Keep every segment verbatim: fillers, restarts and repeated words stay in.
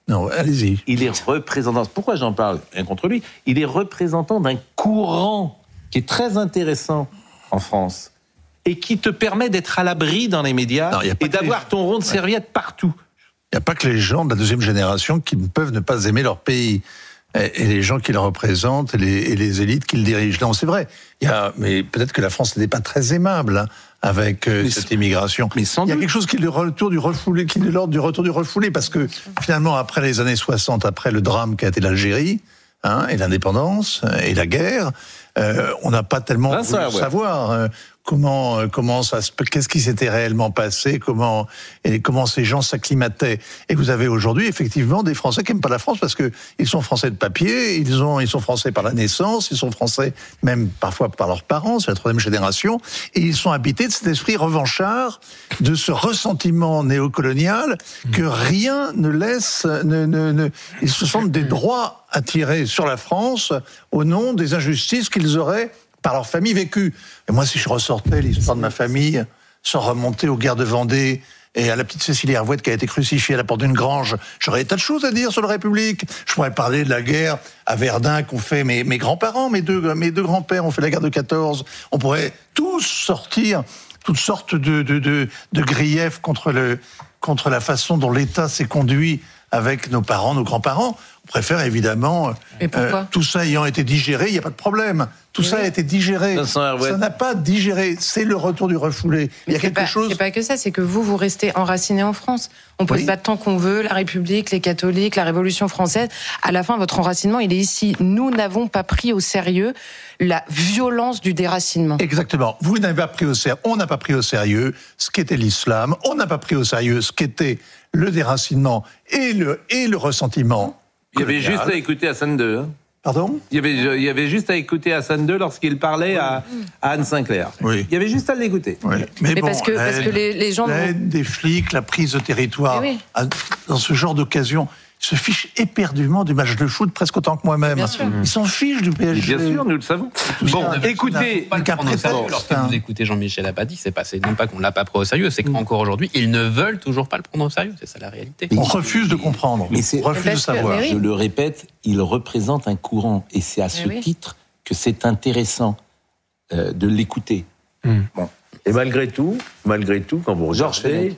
Non, allez-y. Il est représentant. Pourquoi j'en parle? Rien contre lui. Il est représentant d'un courant qui est très intéressant en France et qui te permet d'être à l'abri dans les médias non, et d'avoir les... ton rond de serviette ouais. partout. Il n'y a pas que les gens de la deuxième génération qui ne peuvent ne pas aimer leur pays. Et les gens qui le représentent et les, et les élites qui le dirigent. Non, c'est vrai. Il y a, mais peut-être que la France n'était pas très aimable hein, avec euh, cette sans, immigration. Mais sans il y a doute. quelque chose qui est le retour du refoulé, qui est l'ordre du retour du refoulé, parce que finalement, après les années soixante, après le drame qu'a été l'Algérie, hein, et l'indépendance et la guerre, euh, on n'a pas tellement ah, ça, voulu ouais. savoir. Euh, Comment, euh, comment ça se, qu'est-ce qui s'était réellement passé, comment, et comment ces gens s'acclimataient. Et vous avez aujourd'hui, effectivement, des Français qui n'aiment pas la France parce que ils sont Français de papier, ils ont, ils sont Français par la naissance, ils sont Français même parfois par leurs parents, c'est la troisième génération, et ils sont habités de cet esprit revanchard, de ce ressentiment néocolonial que rien ne laisse, ne, ne, ne, ils se sentent des droits à tirer sur la France au nom des injustices qu'ils auraient par leur famille vécue. Et moi, si je ressortais l'histoire de ma famille, sans remonter aux guerres de Vendée et à la petite Cécilie Hervouette qui a été crucifiée à la porte d'une grange, j'aurais des tas de choses à dire sur la République. Je pourrais parler de la guerre à Verdun qu'ont fait mes, mes grands-parents, mes deux, mes deux grands-pères ont fait la guerre de quatorze. On pourrait tous sortir toutes sortes de, de, de, de griefs contre, le, contre la façon dont l'État s'est conduit avec nos parents, nos grands-parents. On préfère évidemment, euh, tout ça ayant été digéré, il n'y a pas de problème. Tout oui. ça a été digéré. Ça, ça n'a pas digéré. C'est le retour du refoulé. Mais il y a quelque pas, chose. C'est pas que ça, c'est que vous, vous restez enracinés en France. On peut oui. se battre tant qu'on veut, la République, les catholiques, la Révolution française. À la fin, votre enracinement, il est ici. Nous n'avons pas pris au sérieux la violence du déracinement. Exactement. Vous n'avez pas pris au sérieux. On n'a pas pris au sérieux ce qu'était l'islam. On n'a pas pris au sérieux ce qu'était le déracinement et le, et le ressentiment. Il y avait juste à écouter Hassan deux. Hein. Pardon ? il y, avait, il y avait juste à écouter Hassan deux lorsqu'il parlait oui. à, à Anne Sinclair. Oui. Il y avait juste à l'écouter. Oui. Mais, Mais bon, parce que, parce que les, les gens... L'aide des flics, la prise de territoire, oui. dans ce genre d'occasion... se fichent éperdument du match de foot presque autant que moi-même. Bien sûr. Ils s'en fichent du P S G. Bien sûr, nous le savons. Bon, bon écoutez, pas le prendre au sérieux. Lorsque vous écoutez Jean-Michel Apathy, c'est pas, c'est non pas qu'on l'a pas pris au sérieux, c'est qu'encore aujourd'hui, ils ne veulent toujours pas le prendre au sérieux. C'est ça la réalité. On refuse de comprendre. Mais c'est, on refuse de savoir. Je le répète, il représente un courant, et c'est à ce oui. titre que c'est intéressant euh, de l'écouter. Mmh. Bon. Et malgré tout, malgré tout, quand vous regardez,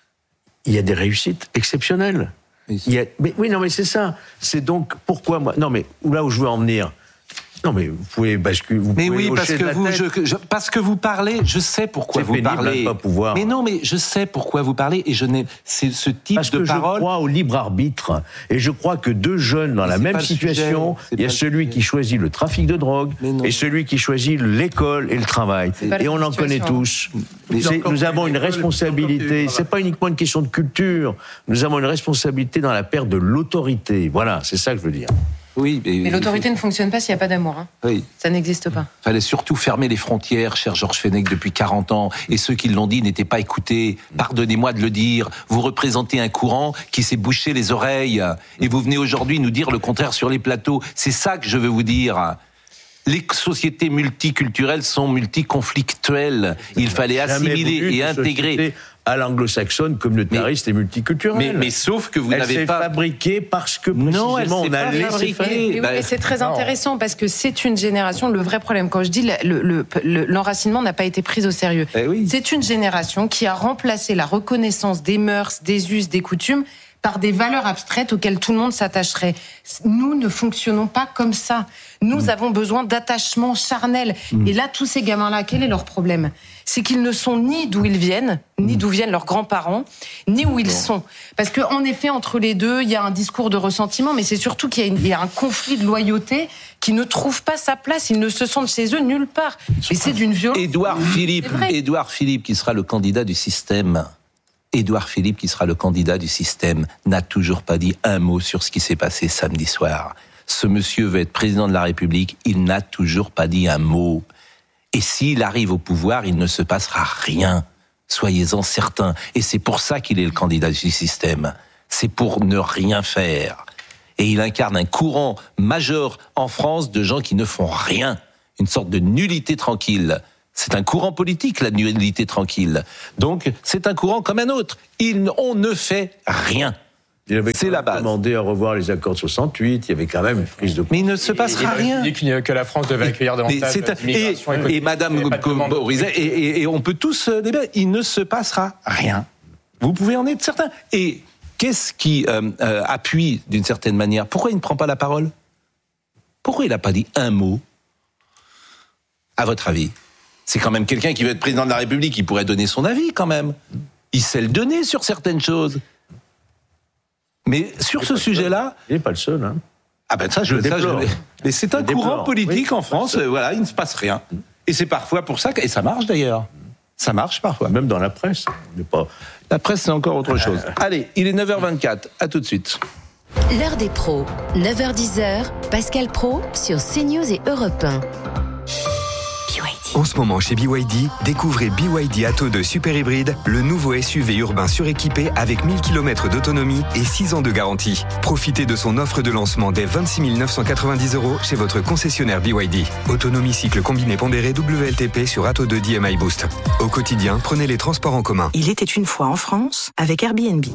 il y a des réussites exceptionnelles. Il y a, mais oui, non, mais c'est ça. C'est donc pourquoi moi. Non, mais là où je veux en venir. Non, mais vous pouvez basculer. Vous mais pouvez oui, parce que vous, je, je, parce que vous parlez. Je sais pourquoi c'est vous pénible parlez. De pas pouvoir. Mais non, mais je sais pourquoi vous parlez et je n'ai. C'est ce type parce de que parole. Je crois au libre arbitre et je crois que deux jeunes dans mais la même situation, il y a celui qui choisit le trafic de drogue et celui qui choisit l'école et le travail. Et on en connaît tous. Nous avons une responsabilité. C'est pas uniquement une question de culture. Nous avons une responsabilité dans la perte de l'autorité. Voilà, c'est ça que je veux dire. Oui, mais, mais l'autorité ne fonctionne pas s'il n'y a pas d'amour. Hein. Oui. Ça n'existe pas. Il fallait surtout fermer les frontières, cher Georges Fenech, depuis quarante ans. Et ceux qui l'ont dit n'étaient pas écoutés. Pardonnez-moi de le dire. Vous représentez un courant qui s'est bouché les oreilles. Et vous venez aujourd'hui nous dire le contraire sur les plateaux. C'est ça que je veux vous dire. Les sociétés multiculturelles sont multiconflictuelles. Il fallait assimiler et intégrer... à l'anglo-saxonne, communautariste mais, et multiculturelle. Mais, mais sauf que vous elle n'avez s'est pas fabriquée parce que précisément non, elle on a laissé faire. Oui, bah, c'est très non. intéressant parce que c'est une génération. Le vrai problème, quand je dis le, le, le, l'enracinement n'a pas été pris au sérieux, eh oui. c'est une génération qui a remplacé la reconnaissance des mœurs, des us, des coutumes par des valeurs abstraites auxquelles tout le monde s'attacherait. Nous ne fonctionnons pas comme ça. Nous mmh. avons besoin d'attachement charnel. Mmh. Et là, tous ces gamins-là, quel est leur problème ? C'est qu'ils ne sont ni d'où ils viennent, ni d'où viennent leurs grands-parents, ni où ils sont. Parce qu'en effet, entre les deux, il y a un discours de ressentiment, mais c'est surtout qu'il y a, une, il y a un conflit de loyauté qui ne trouve pas sa place. Ils ne se sentent chez eux nulle part. Et c'est d'une violence. Édouard Philippe, Édouard Philippe, qui sera le candidat du système... Édouard Philippe, qui sera le candidat du système, n'a toujours pas dit un mot sur ce qui s'est passé samedi soir. Ce monsieur veut être président de la République, il n'a toujours pas dit un mot. Et s'il arrive au pouvoir, il ne se passera rien. Soyez-en certains. Et c'est pour ça qu'il est le candidat du système. C'est pour ne rien faire. Et il incarne un courant majeur en France de gens qui ne font rien. Une sorte de nullité tranquille. C'est un courant politique, la nullité tranquille. Donc, c'est un courant comme un autre. Il, on ne fait rien. Il avait c'est la base. demandé à revoir les accords de soixante-huit, il y avait quand même une prise de... Mais il ne se passera rien. Il dit que la France devait accueillir davantage d'immigration et, et, et Madame Borizet, et, et, et on peut tous débattre, il ne se passera rien. Vous pouvez en être certain. Et qu'est-ce qui euh, euh, appuie d'une certaine manière? Pourquoi il ne prend pas la parole? Pourquoi il n'a pas dit un mot? À votre avis? C'est quand même quelqu'un qui veut être président de la République, il pourrait donner son avis quand même. Il sait le donner sur certaines choses. Mais sur ce sujet-là... Il n'est pas le seul, hein. Ah ben ça, je, ça, je Mais c'est un je courant déplore. politique oui, en France, euh, voilà, il ne se passe rien. Et c'est parfois pour ça, que, et ça marche d'ailleurs. Ça marche parfois. Même dans la presse. Mais pas... La presse, c'est encore autre chose. Allez, il est neuf heures vingt-quatre, à tout de suite. L'heure des pros, neuf heures dix, Pascal Pro sur CNews et Europe un. En ce moment chez B Y D, découvrez B Y D Atto deux Super Hybride, le nouveau S U V urbain suréquipé avec mille kilomètres d'autonomie et six ans de garantie. Profitez de son offre de lancement dès vingt-six mille neuf cent quatre-vingt-dix euros chez votre concessionnaire B Y D. Autonomie cycle combiné pondéré W L T P sur Atto deux D M I Boost. Au quotidien, prenez les transports en commun. Il était une fois en France avec Airbnb.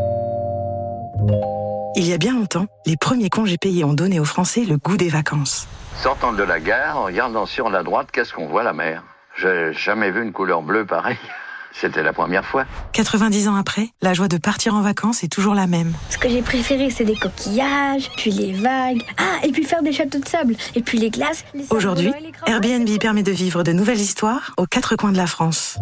Il y a bien longtemps, les premiers congés payés ont donné aux Français le goût des vacances. Sortant de la gare, en regardant sur la droite, qu'est-ce qu'on voit? La mer. J'ai jamais vu une couleur bleue pareille. C'était la première fois. quatre-vingt-dix ans après, la joie de partir en vacances est toujours la même. Ce que j'ai préféré, c'est des coquillages, puis les vagues. Ah, et puis faire des châteaux de sable, et puis les glaces. Les Aujourd'hui, Airbnb permet de vivre de nouvelles histoires aux quatre coins de la France.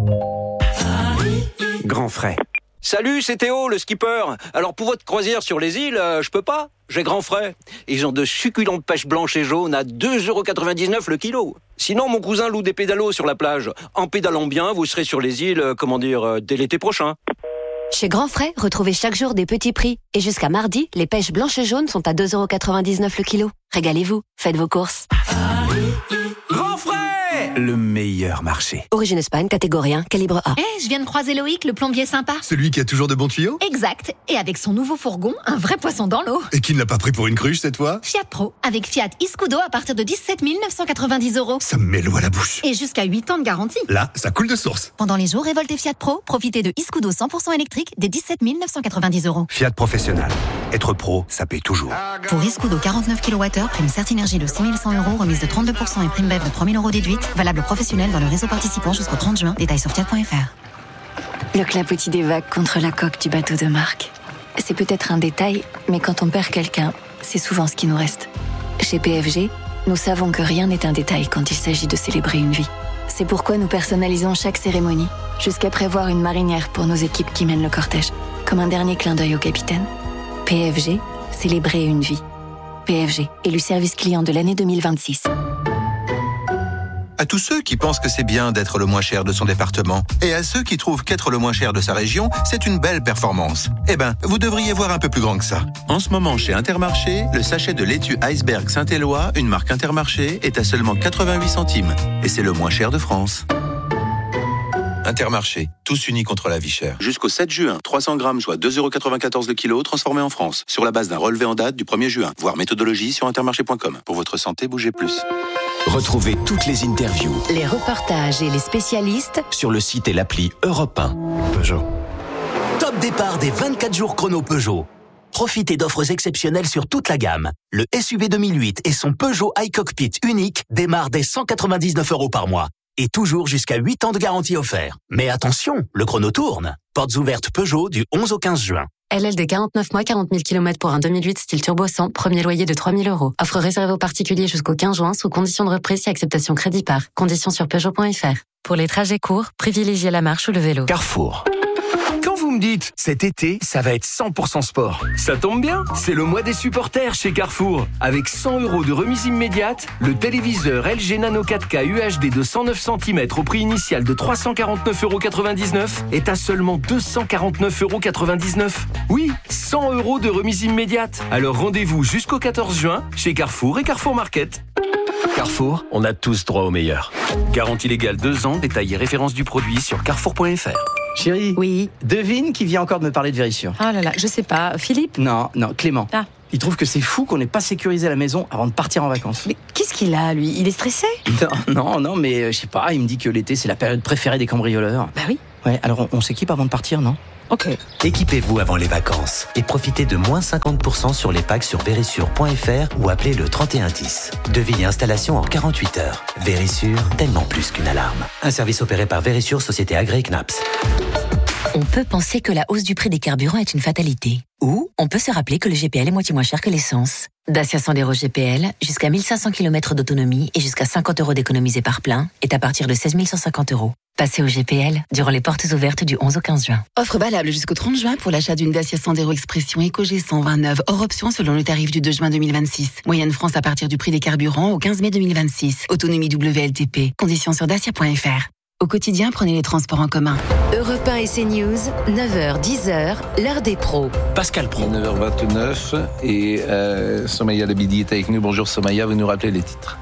Grand frais. Salut, c'est Théo, le skipper. Alors pour votre croisière sur les îles, euh, je peux pas. J'ai grand frais. Ils ont de succulentes pêches blanches et jaunes à deux euros quatre-vingt-dix-neuf le kilo. Sinon, mon cousin loue des pédalos sur la plage. En pédalant bien, vous serez sur les îles, euh, comment dire, euh, dès l'été prochain. Chez Grand Frais, retrouvez chaque jour des petits prix. Et jusqu'à mardi, les pêches blanches et jaunes sont à deux euros quatre-vingt-dix-neuf le kilo. Régalez-vous, faites vos courses. Grand frais! Le meilleur marché. Origine Espagne, catégorie un, calibre A. Eh, hey, je viens de croiser Loïc, le plombier sympa. Celui qui a toujours de bons tuyaux? Exact. Et avec son nouveau fourgon, un vrai poisson dans l'eau. Et qui ne l'a pas pris pour une cruche cette fois? Fiat Pro, avec Fiat Iscudo à partir de dix-sept mille neuf cent quatre-vingt-dix euros. Ça me met l'eau à la bouche. Et jusqu'à huit ans de garantie. Là, ça coule de source. Pendant les jours révoltés Fiat Pro, profitez de Iscudo cent pour cent électrique dès dix-sept mille neuf cent quatre-vingt-dix euros. Fiat Professionnel. Être pro, ça paye toujours. Pour Iscudo quarante-neuf kilowattheures, prime Certinergie de six mille cent euros, remise de trente-deux pour cent et prime B E V de trois mille euros déduite. Valable professionnel dans le réseau participant jusqu'au trente juin. Détails sur fiat point f r. Le clapotis des vagues contre la coque du bateau de marque. C'est peut-être un détail, mais quand on perd quelqu'un, c'est souvent ce qui nous reste. Chez P F G, nous savons que rien n'est un détail quand il s'agit de célébrer une vie. C'est pourquoi nous personnalisons chaque cérémonie, jusqu'à prévoir une marinière pour nos équipes qui mènent le cortège, comme un dernier clin d'œil au capitaine. P F G, célébrer une vie. P F G, élu service client de l'année deux mille vingt-six. À tous ceux qui pensent que c'est bien d'être le moins cher de son département, et à ceux qui trouvent qu'être le moins cher de sa région, c'est une belle performance. Eh ben, vous devriez voir un peu plus grand que ça. En ce moment, chez Intermarché, le sachet de laitue Iceberg Saint-Éloi, une marque Intermarché, est à seulement quatre-vingt-huit centimes. Et c'est le moins cher de France. Intermarché, tous unis contre la vie chère. Jusqu'au sept juin, trois cents grammes, soit deux euros quatre-vingt-quatorze le kilo, transformés en France, sur la base d'un relevé en date du premier juin. Voir méthodologie sur intermarché point com. Pour votre santé, bougez plus. Retrouvez toutes les interviews, les reportages et les spécialistes sur le site et l'appli Europe un. Peugeot. Top départ des vingt-quatre jours chrono Peugeot. Profitez d'offres exceptionnelles sur toute la gamme. Le S U V deux mille huit et son Peugeot iCockpit unique démarrent dès cent quatre-vingt-dix-neuf euros par mois. Et toujours jusqu'à huit ans de garantie offert. Mais attention, le chrono tourne. Portes ouvertes Peugeot du onze au quinze juin. L L D quarante-neuf mois, quarante mille kilomètres pour un deux mille huit style turbo cent, premier loyer de trois mille euros. Offre réservée aux particuliers jusqu'au quinze juin sous condition de reprise et acceptation crédit par. Conditions sur Peugeot point f r. Pour les trajets courts, privilégiez la marche ou le vélo. Carrefour. Quand vous me dites, cet été, ça va être cent pour cent sport. Ça tombe bien, c'est le mois des supporters chez Carrefour. Avec cent euros de remise immédiate, le téléviseur L G Nano quatre K U H D de cent neuf centimètres au prix initial de trois cent quarante-neuf euros quatre-vingt-dix-neuf est à seulement deux cent quarante-neuf euros quatre-vingt-dix-neuf. Oui, cent euros de remise immédiate. Alors rendez-vous jusqu'au quatorze juin chez Carrefour et Carrefour Market. Carrefour, on a tous droit au meilleur. Garantie légale deux ans, détail et référence du produit sur carrefour point f r. Chérie, oui. Devine qui vient encore de me parler de Vérissure. Ah là là, je sais pas. Philippe? Non, non, Clément. Ah. Il trouve que c'est fou qu'on n'ait pas sécurisé la maison avant de partir en vacances. Mais qu'est-ce qu'il a, lui? Il est stressé? Non, non, non, mais euh, je sais pas, il me dit que l'été, c'est la période préférée des cambrioleurs. Bah oui. Ouais, alors on, on s'équipe avant de partir, non? Ok. Équipez-vous avant les vacances et profitez de moins cinquante pour cent sur les packs sur verisure point f r ou appelez le trente et un dix. Devis et installation en quarante-huit heures. Verisure, tellement plus qu'une alarme. Un service opéré par Verisure, société agréée C N A P S. On peut penser que la hausse du prix des carburants est une fatalité. Ou on peut se rappeler que le G P L est moitié moins cher que l'essence. Dacia Sandero G P L, jusqu'à mille cinq cents kilomètres d'autonomie et jusqu'à cinquante euros d'économisés par plein, est à partir de seize mille cent cinquante euros. Passez au G P L durant les portes ouvertes du onze au quinze juin. Offre valable jusqu'au trente juin pour l'achat d'une Dacia Sandero Expression EcoG cent vingt-neuf, hors option selon le tarif du deux juin deux mille vingt-six. Moyenne France à partir du prix des carburants au quinze mai deux mille vingt-six. Autonomie W L T P. Conditions sur dacia point f r. Au quotidien, prenez les transports en commun. Europe un et CNews, neuf heures dix heures, l'heure des pros. Pascal Pro. neuf heures vingt-neuf et euh, Somaya Labidi est avec nous. Bonjour Somaya, vous nous rappelez les titres.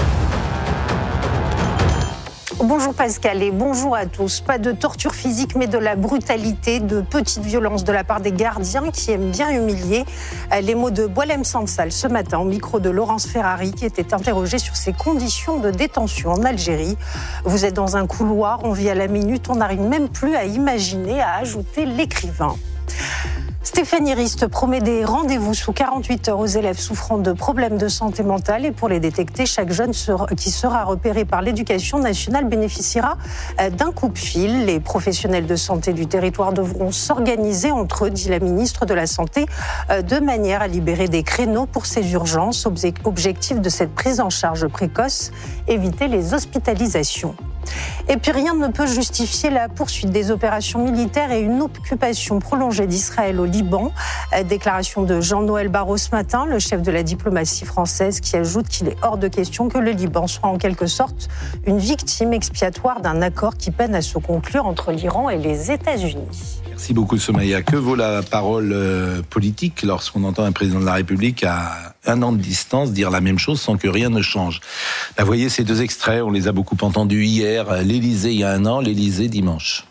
Bonjour Pascal et bonjour à tous. Pas de torture physique mais de la brutalité, de petites violences de la part des gardiens qui aiment bien humilier. Les mots de Boualem Sansal ce matin au micro de Laurence Ferrari qui était interrogée sur ses conditions de détention en Algérie. Vous êtes dans un couloir, on vit à la minute, on n'arrive même plus à imaginer, a ajouté l'écrivain. Stéphanie Rist promet des rendez-vous sous quarante-huit heures aux élèves souffrant de problèmes de santé mentale et pour les détecter, chaque jeune qui sera repéré par l'éducation nationale bénéficiera d'un coup-de-fil. Les professionnels de santé du territoire devront s'organiser entre eux, dit la ministre de la Santé, de manière à libérer des créneaux pour ces urgences. Objectif de cette prise en charge précoce, éviter les hospitalisations. Et puis rien ne peut justifier la poursuite des opérations militaires et une occupation prolongée d'Israël au Liban. Déclaration de Jean-Noël Barrot ce matin, le chef de la diplomatie française, qui ajoute qu'il est hors de question que le Liban soit en quelque sorte une victime expiatoire d'un accord qui peine à se conclure entre l'Iran et les États-Unis. Merci beaucoup Somaya. Que vaut la parole euh, politique lorsqu'on entend un président de la République à un an de distance dire la même chose sans que rien ne change? Là, vous voyez ces deux extraits, on les a beaucoup entendus hier. L'Élysée il y a un an, l'Élysée dimanche.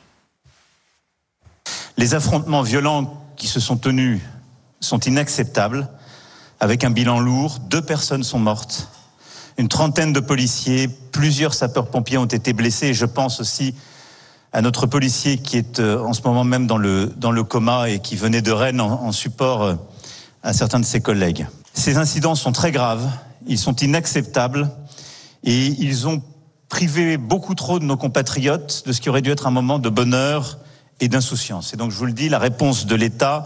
Les affrontements violents qui se sont tenus sont inacceptables, avec un bilan lourd. Deux personnes sont mortes, une trentaine de policiers, plusieurs sapeurs-pompiers ont été blessés, et je pense aussi à notre policier qui est en ce moment même dans le, dans le coma et qui venait de Rennes en, en support à certains de ses collègues. Ces incidents sont très graves, ils sont inacceptables et ils ont privé beaucoup trop de nos compatriotes de ce qui aurait dû être un moment de bonheur et d'insouciance. Et donc je vous le dis, la réponse de l'État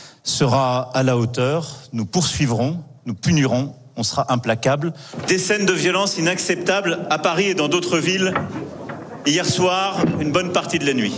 sera à la hauteur. Nous poursuivrons, nous punirons, on sera implacable. Des scènes de violence inacceptables à Paris et dans d'autres villes hier soir, une bonne partie de la nuit.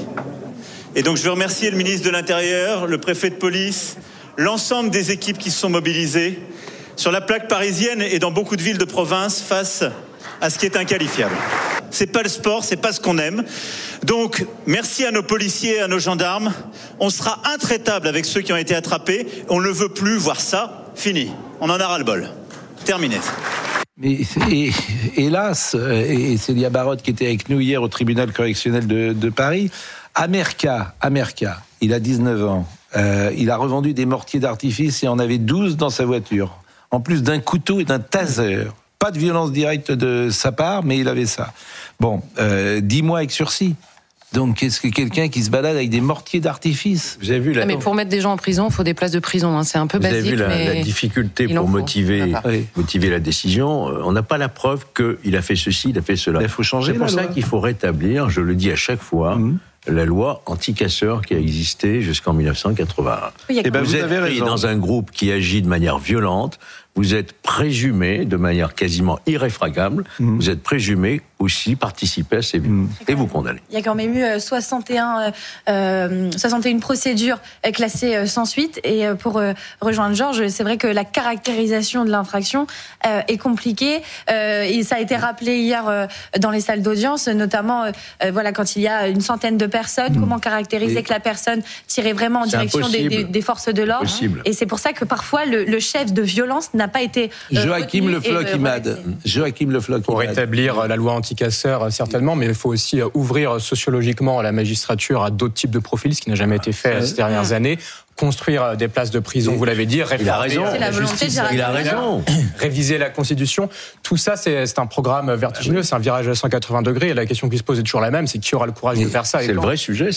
Et donc je veux remercier le ministre de l'Intérieur, le préfet de police, l'ensemble des équipes qui se sont mobilisées sur la plaque parisienne et dans beaucoup de villes de province face à ce qui est inqualifiable. C'est pas le sport, c'est pas ce qu'on aime. Donc, merci à nos policiers et à nos gendarmes. On sera intraitable avec ceux qui ont été attrapés. On ne veut plus voir ça. Fini. On en a ras-le-bol. Terminé. Mais et, hélas, et Célia Barotte qui était avec nous hier au tribunal correctionnel de, de Paris, Amerka, Amerka, il a dix-neuf ans, euh, il a revendu des mortiers d'artifice et en avait douze dans sa voiture, en plus d'un couteau et d'un taser. Pas de violence directe de sa part, mais il avait ça. Bon, euh, dix mois avec sursis. Donc, qu'est-ce que quelqu'un qui se balade avec des mortiers d'artifice? Vous avez vu la... ah, mais pour mettre des gens en prison, il faut des places de prison. Hein. C'est un peu Vous basique. Vous avez vu la, mais la difficulté pour motiver, motiver la décision. On n'a pas la preuve qu'il a fait ceci, il a fait cela. Il faut changer. C'est pour la ça loi. qu'il faut rétablir, je le dis à chaque fois, mmh. la loi anti-casseurs qui a existé jusqu'en dix-neuf cent quatre-vingt-un. Oui, Et ben vous, vous êtes pris raison. dans un groupe qui agit de manière violente. Vous êtes présumé, de manière quasiment irréfragable, mmh. vous êtes présumé aussi participer à ces violences. Mmh. Et vous condamnez. Il y a quand même eu soixante et un, euh, soixante et une procédures classées sans suite. Et pour euh, rejoindre Georges, c'est vrai que la caractérisation de l'infraction euh, est compliquée. Euh, et ça a été rappelé hier euh, dans les salles d'audience, notamment euh, voilà, quand il y a une centaine de personnes, mmh. comment caractériser et que la personne tirait vraiment en direction des, des, des forces de l'ordre. Possible. Et c'est pour ça que parfois le, le chef de violence n'a pas été euh, Joachim Le Floch-Imad. Joachim Le Floch-Imad. Pour rétablir la loi anti-casseurs, certainement, mais il faut aussi ouvrir sociologiquement la magistrature à d'autres types de profils, ce qui n'a jamais été fait ces dernières années. Construire des places de prison, vous l'avez dit, réformer il a raison. C'est la volonté de il a raison. Réviser la Constitution. Tout ça, c'est, c'est un programme vertigineux, c'est un virage à cent quatre-vingts degrés. Et la question qui se pose est toujours la même, c'est qui aura le courage Mais de faire ça. C'est le vrai sujet, ça.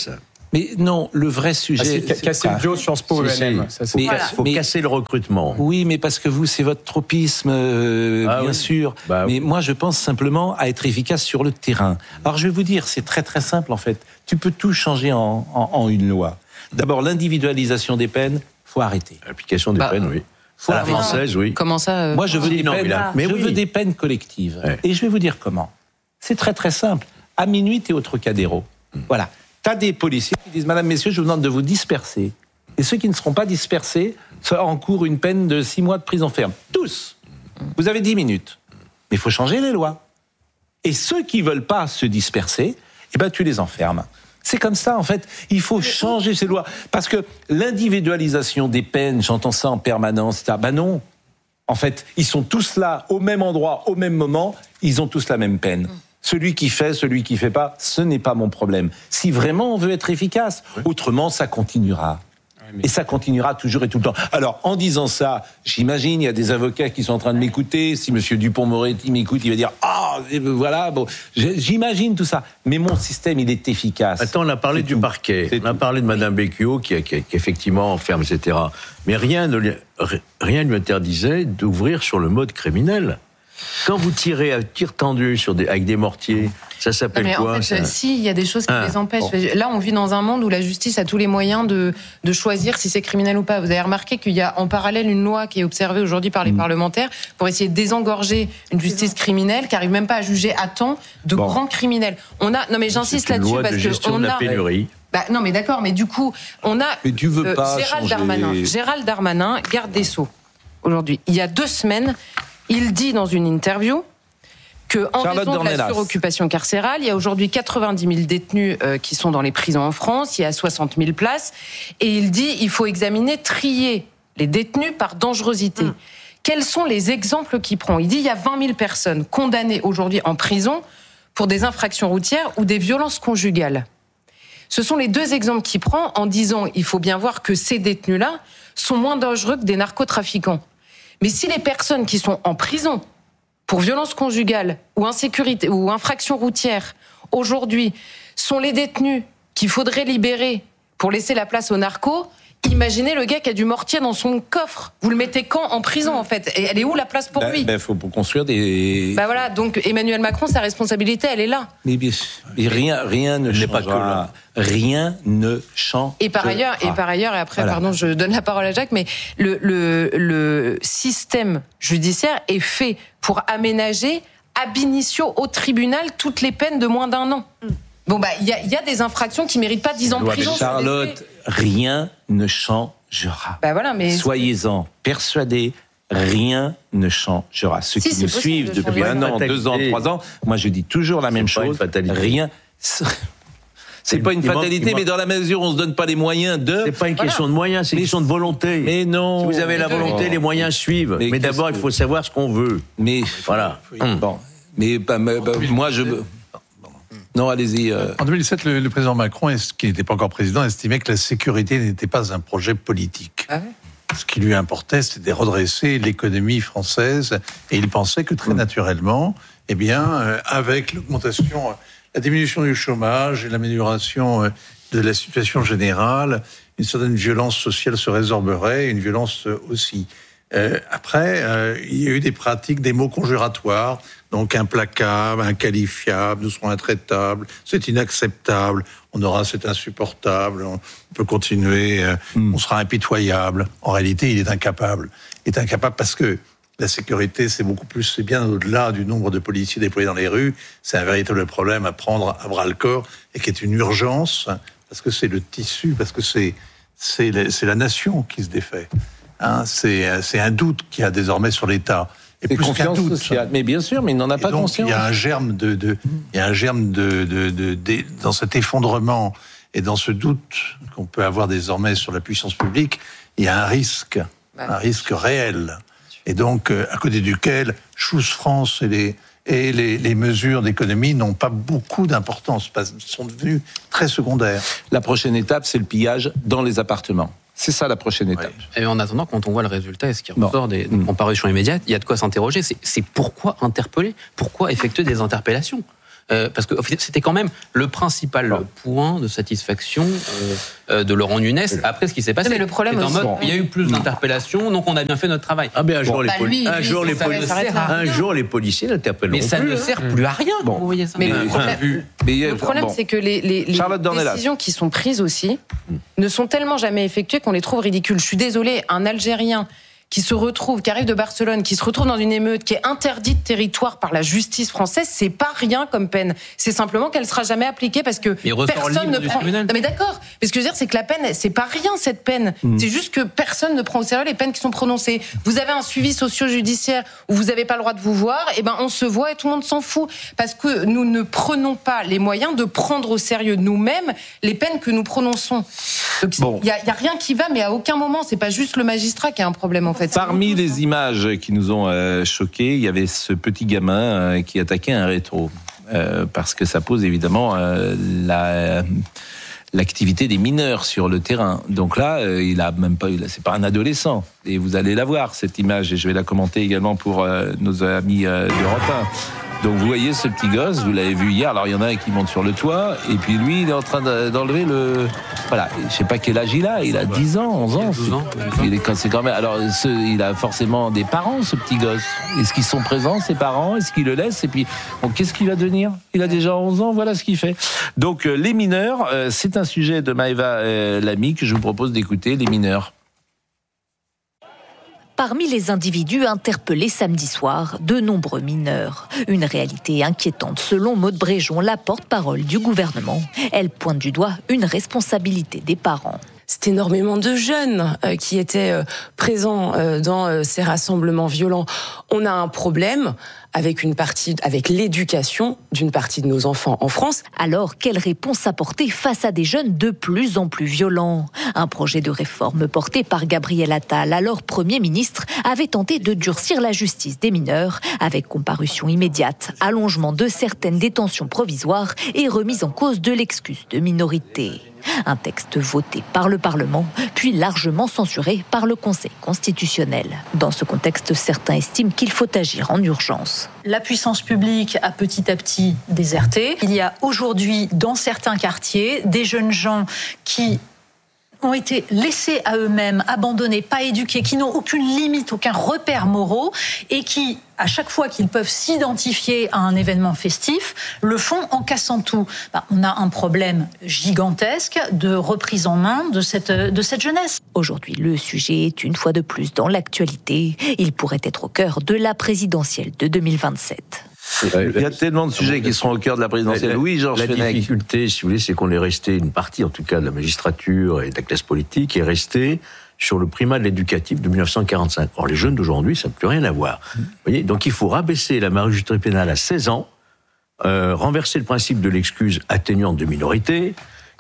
Mais non, le vrai sujet... Ah, c'est casser le duo Sciences Po E N M. Il voilà. faut mais, casser le recrutement. Oui, mais parce que vous, c'est votre tropisme, euh, ah, bien oui. sûr. Bah, mais oui. moi, je pense simplement à être efficace sur le terrain. Alors, je vais vous dire, c'est très très simple en fait. Tu peux tout changer en, en, en une loi. D'abord, l'individualisation des peines, faut arrêter. L'application des bah, peines, oui. Faut à la française, oui. Comment ça euh, Moi, je veux, des, non, peines, là, mais je oui. veux des peines collectives. Ouais. Et je vais vous dire comment. C'est très très simple. À minuit, t'es au Trocadéro. Hum. Voilà. T'as des policiers qui disent « Madame, messieurs, je vous demande de vous disperser. » Et ceux qui ne seront pas dispersés encourent une peine de six mois de prison ferme. Tous. Vous avez dix minutes. Mais il faut changer les lois. Et ceux qui ne veulent pas se disperser, eh ben, tu les enfermes. C'est comme ça, en fait. Il faut changer ces lois. Parce que l'individualisation des peines, j'entends ça en permanence, et cetera. Ben non. En fait, ils sont tous là, au même endroit, au même moment. Ils ont tous la même peine. Celui qui fait, celui qui fait pas, ce n'est pas mon problème. Si vraiment on veut être efficace, oui. autrement ça continuera. Oui, mais... Et ça continuera toujours et tout le temps. Alors, en disant ça, j'imagine, il y a des avocats qui sont en train de m'écouter. Si monsieur Dupond-Moretti m'écoute, il va dire « Ah, voilà, bon, j'imagine tout ça. » Mais mon système, il est efficace. Attends, on a parlé du tout. parquet, c'est on a tout. parlé de Madame Becchio qui, qui, qui effectivement enferme, et cetera. Mais rien ne lui, rien ne lui interdisait d'ouvrir sur le mode criminel. Quand vous tirez à tir tendu sur des, avec des mortiers, ça s'appelle non mais quoi en fait, ça si, il y a des choses qui ah, les empêchent. Bon. Là, on vit dans un monde où la justice a tous les moyens de, de choisir si c'est criminel ou pas. Vous avez remarqué qu'il y a en parallèle une loi qui est observée aujourd'hui par les mmh. parlementaires pour essayer de désengorger une justice criminelle qui n'arrive même pas à juger à temps de bon. grands criminels. On a, non mais j'insiste là-dessus parce que on de la a. Pénurie. Bah, non mais d'accord, mais du coup, on a mais tu veux euh, pas Gérald changer... Darmanin, Gérald Darmanin, garde des Sceaux. Aujourd'hui, il y a deux semaines, il dit dans une interview que en Charlotte raison de la suroccupation carcérale, il y a aujourd'hui quatre-vingt-dix mille détenus euh, qui sont dans les prisons en France, il y a soixante mille places, et il dit il faut examiner, trier les détenus par dangerosité. Mmh. Quels sont les exemples qu'il prend ? Il dit il y a vingt mille personnes condamnées aujourd'hui en prison pour des infractions routières ou des violences conjugales. Ce sont les deux exemples qu'il prend en disant il faut bien voir que ces détenus-là sont moins dangereux que des narcotrafiquants. Mais si les personnes qui sont en prison pour violence conjugale ou insécurité ou infraction routière, aujourd'hui, sont les détenus qu'il faudrait libérer pour laisser la place aux narcos, imaginez le gars qui a du mortier dans son coffre. Vous le mettez quand en prison, en fait ? Et elle est où la place pour bah, lui ? Il bah, faut construire des... Bah voilà, donc Emmanuel Macron, sa responsabilité, elle est là. Mais, bien, mais rien, rien ne changera. Pas que là. Rien ne change. Et par ailleurs, et par ailleurs, et après, voilà. pardon, je donne la parole à Jacques, mais le, le, le système judiciaire est fait pour aménager ab initio au tribunal toutes les peines de moins d'un an. Bon, bah, il y a, y a des infractions qui méritent pas dix ans de prison. Charlotte, rien ne changera. Bah voilà, mais soyez-en persuadés, rien ne changera. Ceux si, qui nous suivent de depuis un an, deux ans, trois ans, moi je dis toujours la même chose. Rien. C'est pas une fatalité, mais dans la mesure où on se donne pas les moyens de. C'est pas une question voilà. de moyens, c'est une question de volonté. Mais non. Si vous avez la volonté, oh. les moyens suivent. Mais, mais d'abord, il faut savoir ce qu'on veut. Mais voilà. Hum. Bon. Mais bah, bah, bah, moi, je. Non, allez-y. Euh... En deux mille sept, le, le président Macron, qui n'était pas encore président, estimait que la sécurité n'était pas un projet politique. Ah ouais. Ce qui lui importait, c'était de redresser l'économie française. Et il pensait que très naturellement, eh bien, euh, avec l'augmentation, la diminution du chômage et l'amélioration euh, de la situation générale, une certaine violence sociale se résorberait, une violence aussi. Euh, après, euh, il y a eu des pratiques, des mots conjuratoires, donc implacable, inqualifiable, nous serons intraitables, c'est inacceptable, on aura, c'est insupportable, on peut continuer, euh, mm. on sera impitoyable. En réalité, il est incapable. Il est incapable parce que la sécurité, c'est beaucoup plus, c'est bien au-delà du nombre de policiers déployés dans les rues, c'est un véritable problème à prendre à bras-le-corps et qui est une urgence, parce que c'est le tissu, parce que c'est, c'est, la, c'est la nation qui se défait. Hein, c'est, c'est un doute qu'il y a désormais sur l'État. Et plus qu'un doute. Sociale. Mais bien sûr, mais il n'en a et pas donc, conscience. Il y a un germe de, de il y a un germe de, de, de, de, dans cet effondrement et dans ce doute qu'on peut avoir désormais sur la puissance publique, il y a un risque, ouais. un risque réel. Et donc, à côté duquel, Choose France et les, et les, les mesures d'économie n'ont pas beaucoup d'importance, sont devenues très secondaires. La prochaine étape, c'est le pillage dans les appartements. C'est ça la prochaine étape. Ouais. Et en attendant, quand on voit le résultat et ce qui ressort des, des comparutions immédiates, il y a de quoi s'interroger. C'est, c'est pourquoi interpeller ? Pourquoi effectuer des interpellations ? euh, parce que c'était quand même le principal non. point de satisfaction euh, euh, de Laurent Nunez après ce qui s'est passé. Mais le problème aussi, en mode, bon. il y a eu plus d'interpellations, donc on a bien fait notre travail. Ah, mais un jour, bon, les, bah, poli- lui, un lui, jour, les, poli- un jour les policiers n'interpellent plus. Mais ça plus, ne hein. sert plus à rien. Bon. Vous voyez ça. Mais le problème, mais, le problème bon. c'est que les, les, les décisions qui sont prises aussi ne sont tellement jamais effectuées qu'on les trouve ridicules. Je suis désolée, un Algérien qui se retrouve, qui arrive de Barcelone, qui se retrouve dans une émeute, qui est interdite de territoire par la justice française, c'est pas rien comme peine. C'est simplement qu'elle sera jamais appliquée parce que personne ne prend. Non mais d'accord. Mais ce que je veux dire, c'est que la peine, c'est pas rien cette peine. Mmh. C'est juste que personne ne prend au sérieux les peines qui sont prononcées. Vous avez un suivi socio-judiciaire où vous n'avez pas le droit de vous voir, et ben on se voit et tout le monde s'en fout parce que nous ne prenons pas les moyens de prendre au sérieux nous-mêmes les peines que nous prononçons. Donc il bon. y, y a rien qui va, mais à aucun moment, c'est pas juste le magistrat qui a un problème en fait. Parmi les images qui nous ont euh, choqués, il y avait ce petit gamin euh, qui attaquait un rétro. Euh, parce que ça pose évidemment euh, la, l'activité des mineurs sur le terrain. Donc là, euh, il a même pas, c'est pas un adolescent. Et vous allez la voir, cette image, et je vais la commenter également pour euh, nos amis euh, d'Europe un. Donc vous voyez ce petit gosse, vous l'avez vu hier, alors il y en a un qui monte sur le toit, et puis lui, il est en train d'enlever le... Voilà, je sais pas quel âge il a, il a dix ans, onze ans. douze ans. Il est, c'est quand même... Alors, ce, il a forcément des parents, ce petit gosse. Est-ce qu'ils sont présents, ses parents? Est-ce qu'ils le laissent? Et puis, bon, qu'est-ce qu'il va devenir? Il a déjà onze ans, voilà ce qu'il fait. Donc, euh, les mineurs, euh, c'est un sujet de Maëva euh, Lamy que je vous propose d'écouter, les mineurs. Parmi les individus interpellés samedi soir, de nombreux mineurs. Une réalité inquiétante selon Maude Bréjon, la porte-parole du gouvernement. Elle pointe du doigt une responsabilité des parents. C'est énormément de jeunes euh, qui étaient euh, présents euh, dans euh, ces rassemblements violents. On a un problème avec une partie, avec l'éducation d'une partie de nos enfants en France. Alors, quelle réponse apporter face à des jeunes de plus en plus violents? Un projet de réforme porté par Gabriel Attal, alors Premier ministre, avait tenté de durcir la justice des mineurs avec comparution immédiate, allongement de certaines détentions provisoires et remise en cause de l'excuse de minorité. Un texte voté par le Parlement, puis largement censuré par le Conseil constitutionnel. Dans ce contexte, certains estiment qu'il faut agir en urgence. La puissance publique a petit à petit déserté. Il y a aujourd'hui, dans certains quartiers, des jeunes gens qui ont été laissés à eux-mêmes, abandonnés, pas éduqués, qui n'ont aucune limite, aucun repère moraux, et qui, à chaque fois qu'ils peuvent s'identifier à un événement festif, le font en cassant tout. Ben, on a un problème gigantesque de reprise en main de cette, de cette jeunesse. Aujourd'hui, le sujet est une fois de plus dans l'actualité. Il pourrait être au cœur de la présidentielle de deux mille vingt-sept. Il y a tellement de sujets qui seront au cœur de la présidentielle. Oui, Georges Fenech. La difficulté, si vous voulez, c'est qu'on est resté, une partie en tout cas de la magistrature et de la classe politique est restée sur le primat de l'éducatif de dix-neuf cent quarante-cinq. Or, les jeunes d'aujourd'hui, ça n'a plus rien à voir. Vous voyez, donc il faut rabaisser la majorité pénale à seize ans, euh, renverser le principe de l'excuse atténuante de minorité,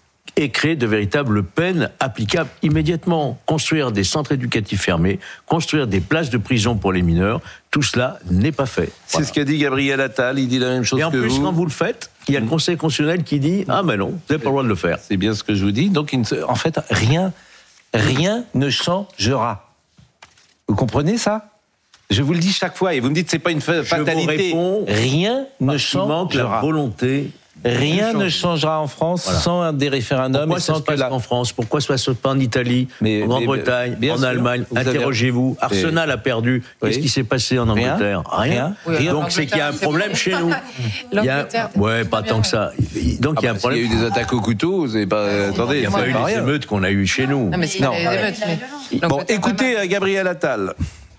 et créer de véritables peines applicables immédiatement. Construire des centres éducatifs fermés, construire des places de prison pour les mineurs, tout cela n'est pas fait. C'est voilà. Ce qu'a dit Gabriel Attal, il dit la même chose que vous. Et en plus, vous. quand vous le faites, il y a le Conseil constitutionnel qui dit « Ah mais non, vous n'avez pas le droit de le faire ». C'est bien ce que je vous dis. Donc, en fait, rien, rien ne changera. Vous comprenez ça ? Je vous le dis chaque fois, et vous me dites que ce n'est pas une fatalité. Je vous réponds, rien ne changera. La volonté... Rien ne changera en France voilà. sans des référendums. Pourquoi et ça sans se passe la... en France? Pourquoi ça se passe pas en Italie, mais, en Grande-Bretagne, en sûr, Allemagne? Interrogez-vous. Avez... Arsenal a perdu. Oui. Qu'est-ce qui s'est passé en Angleterre? Rien. Rien. Oui, donc c'est qu'il y a un problème chez nous. Il y a... Ouais, pas tant que ça. Donc ah il y a un problème. Il y a eu des attaques au couteau. C'est pas. Euh, attendez, il n'y a pas eu les émeutes qu'on a eues chez nous. Non, mais c'est non. les émeutes. Mais... Bon, écoutez, Gabriel Attal.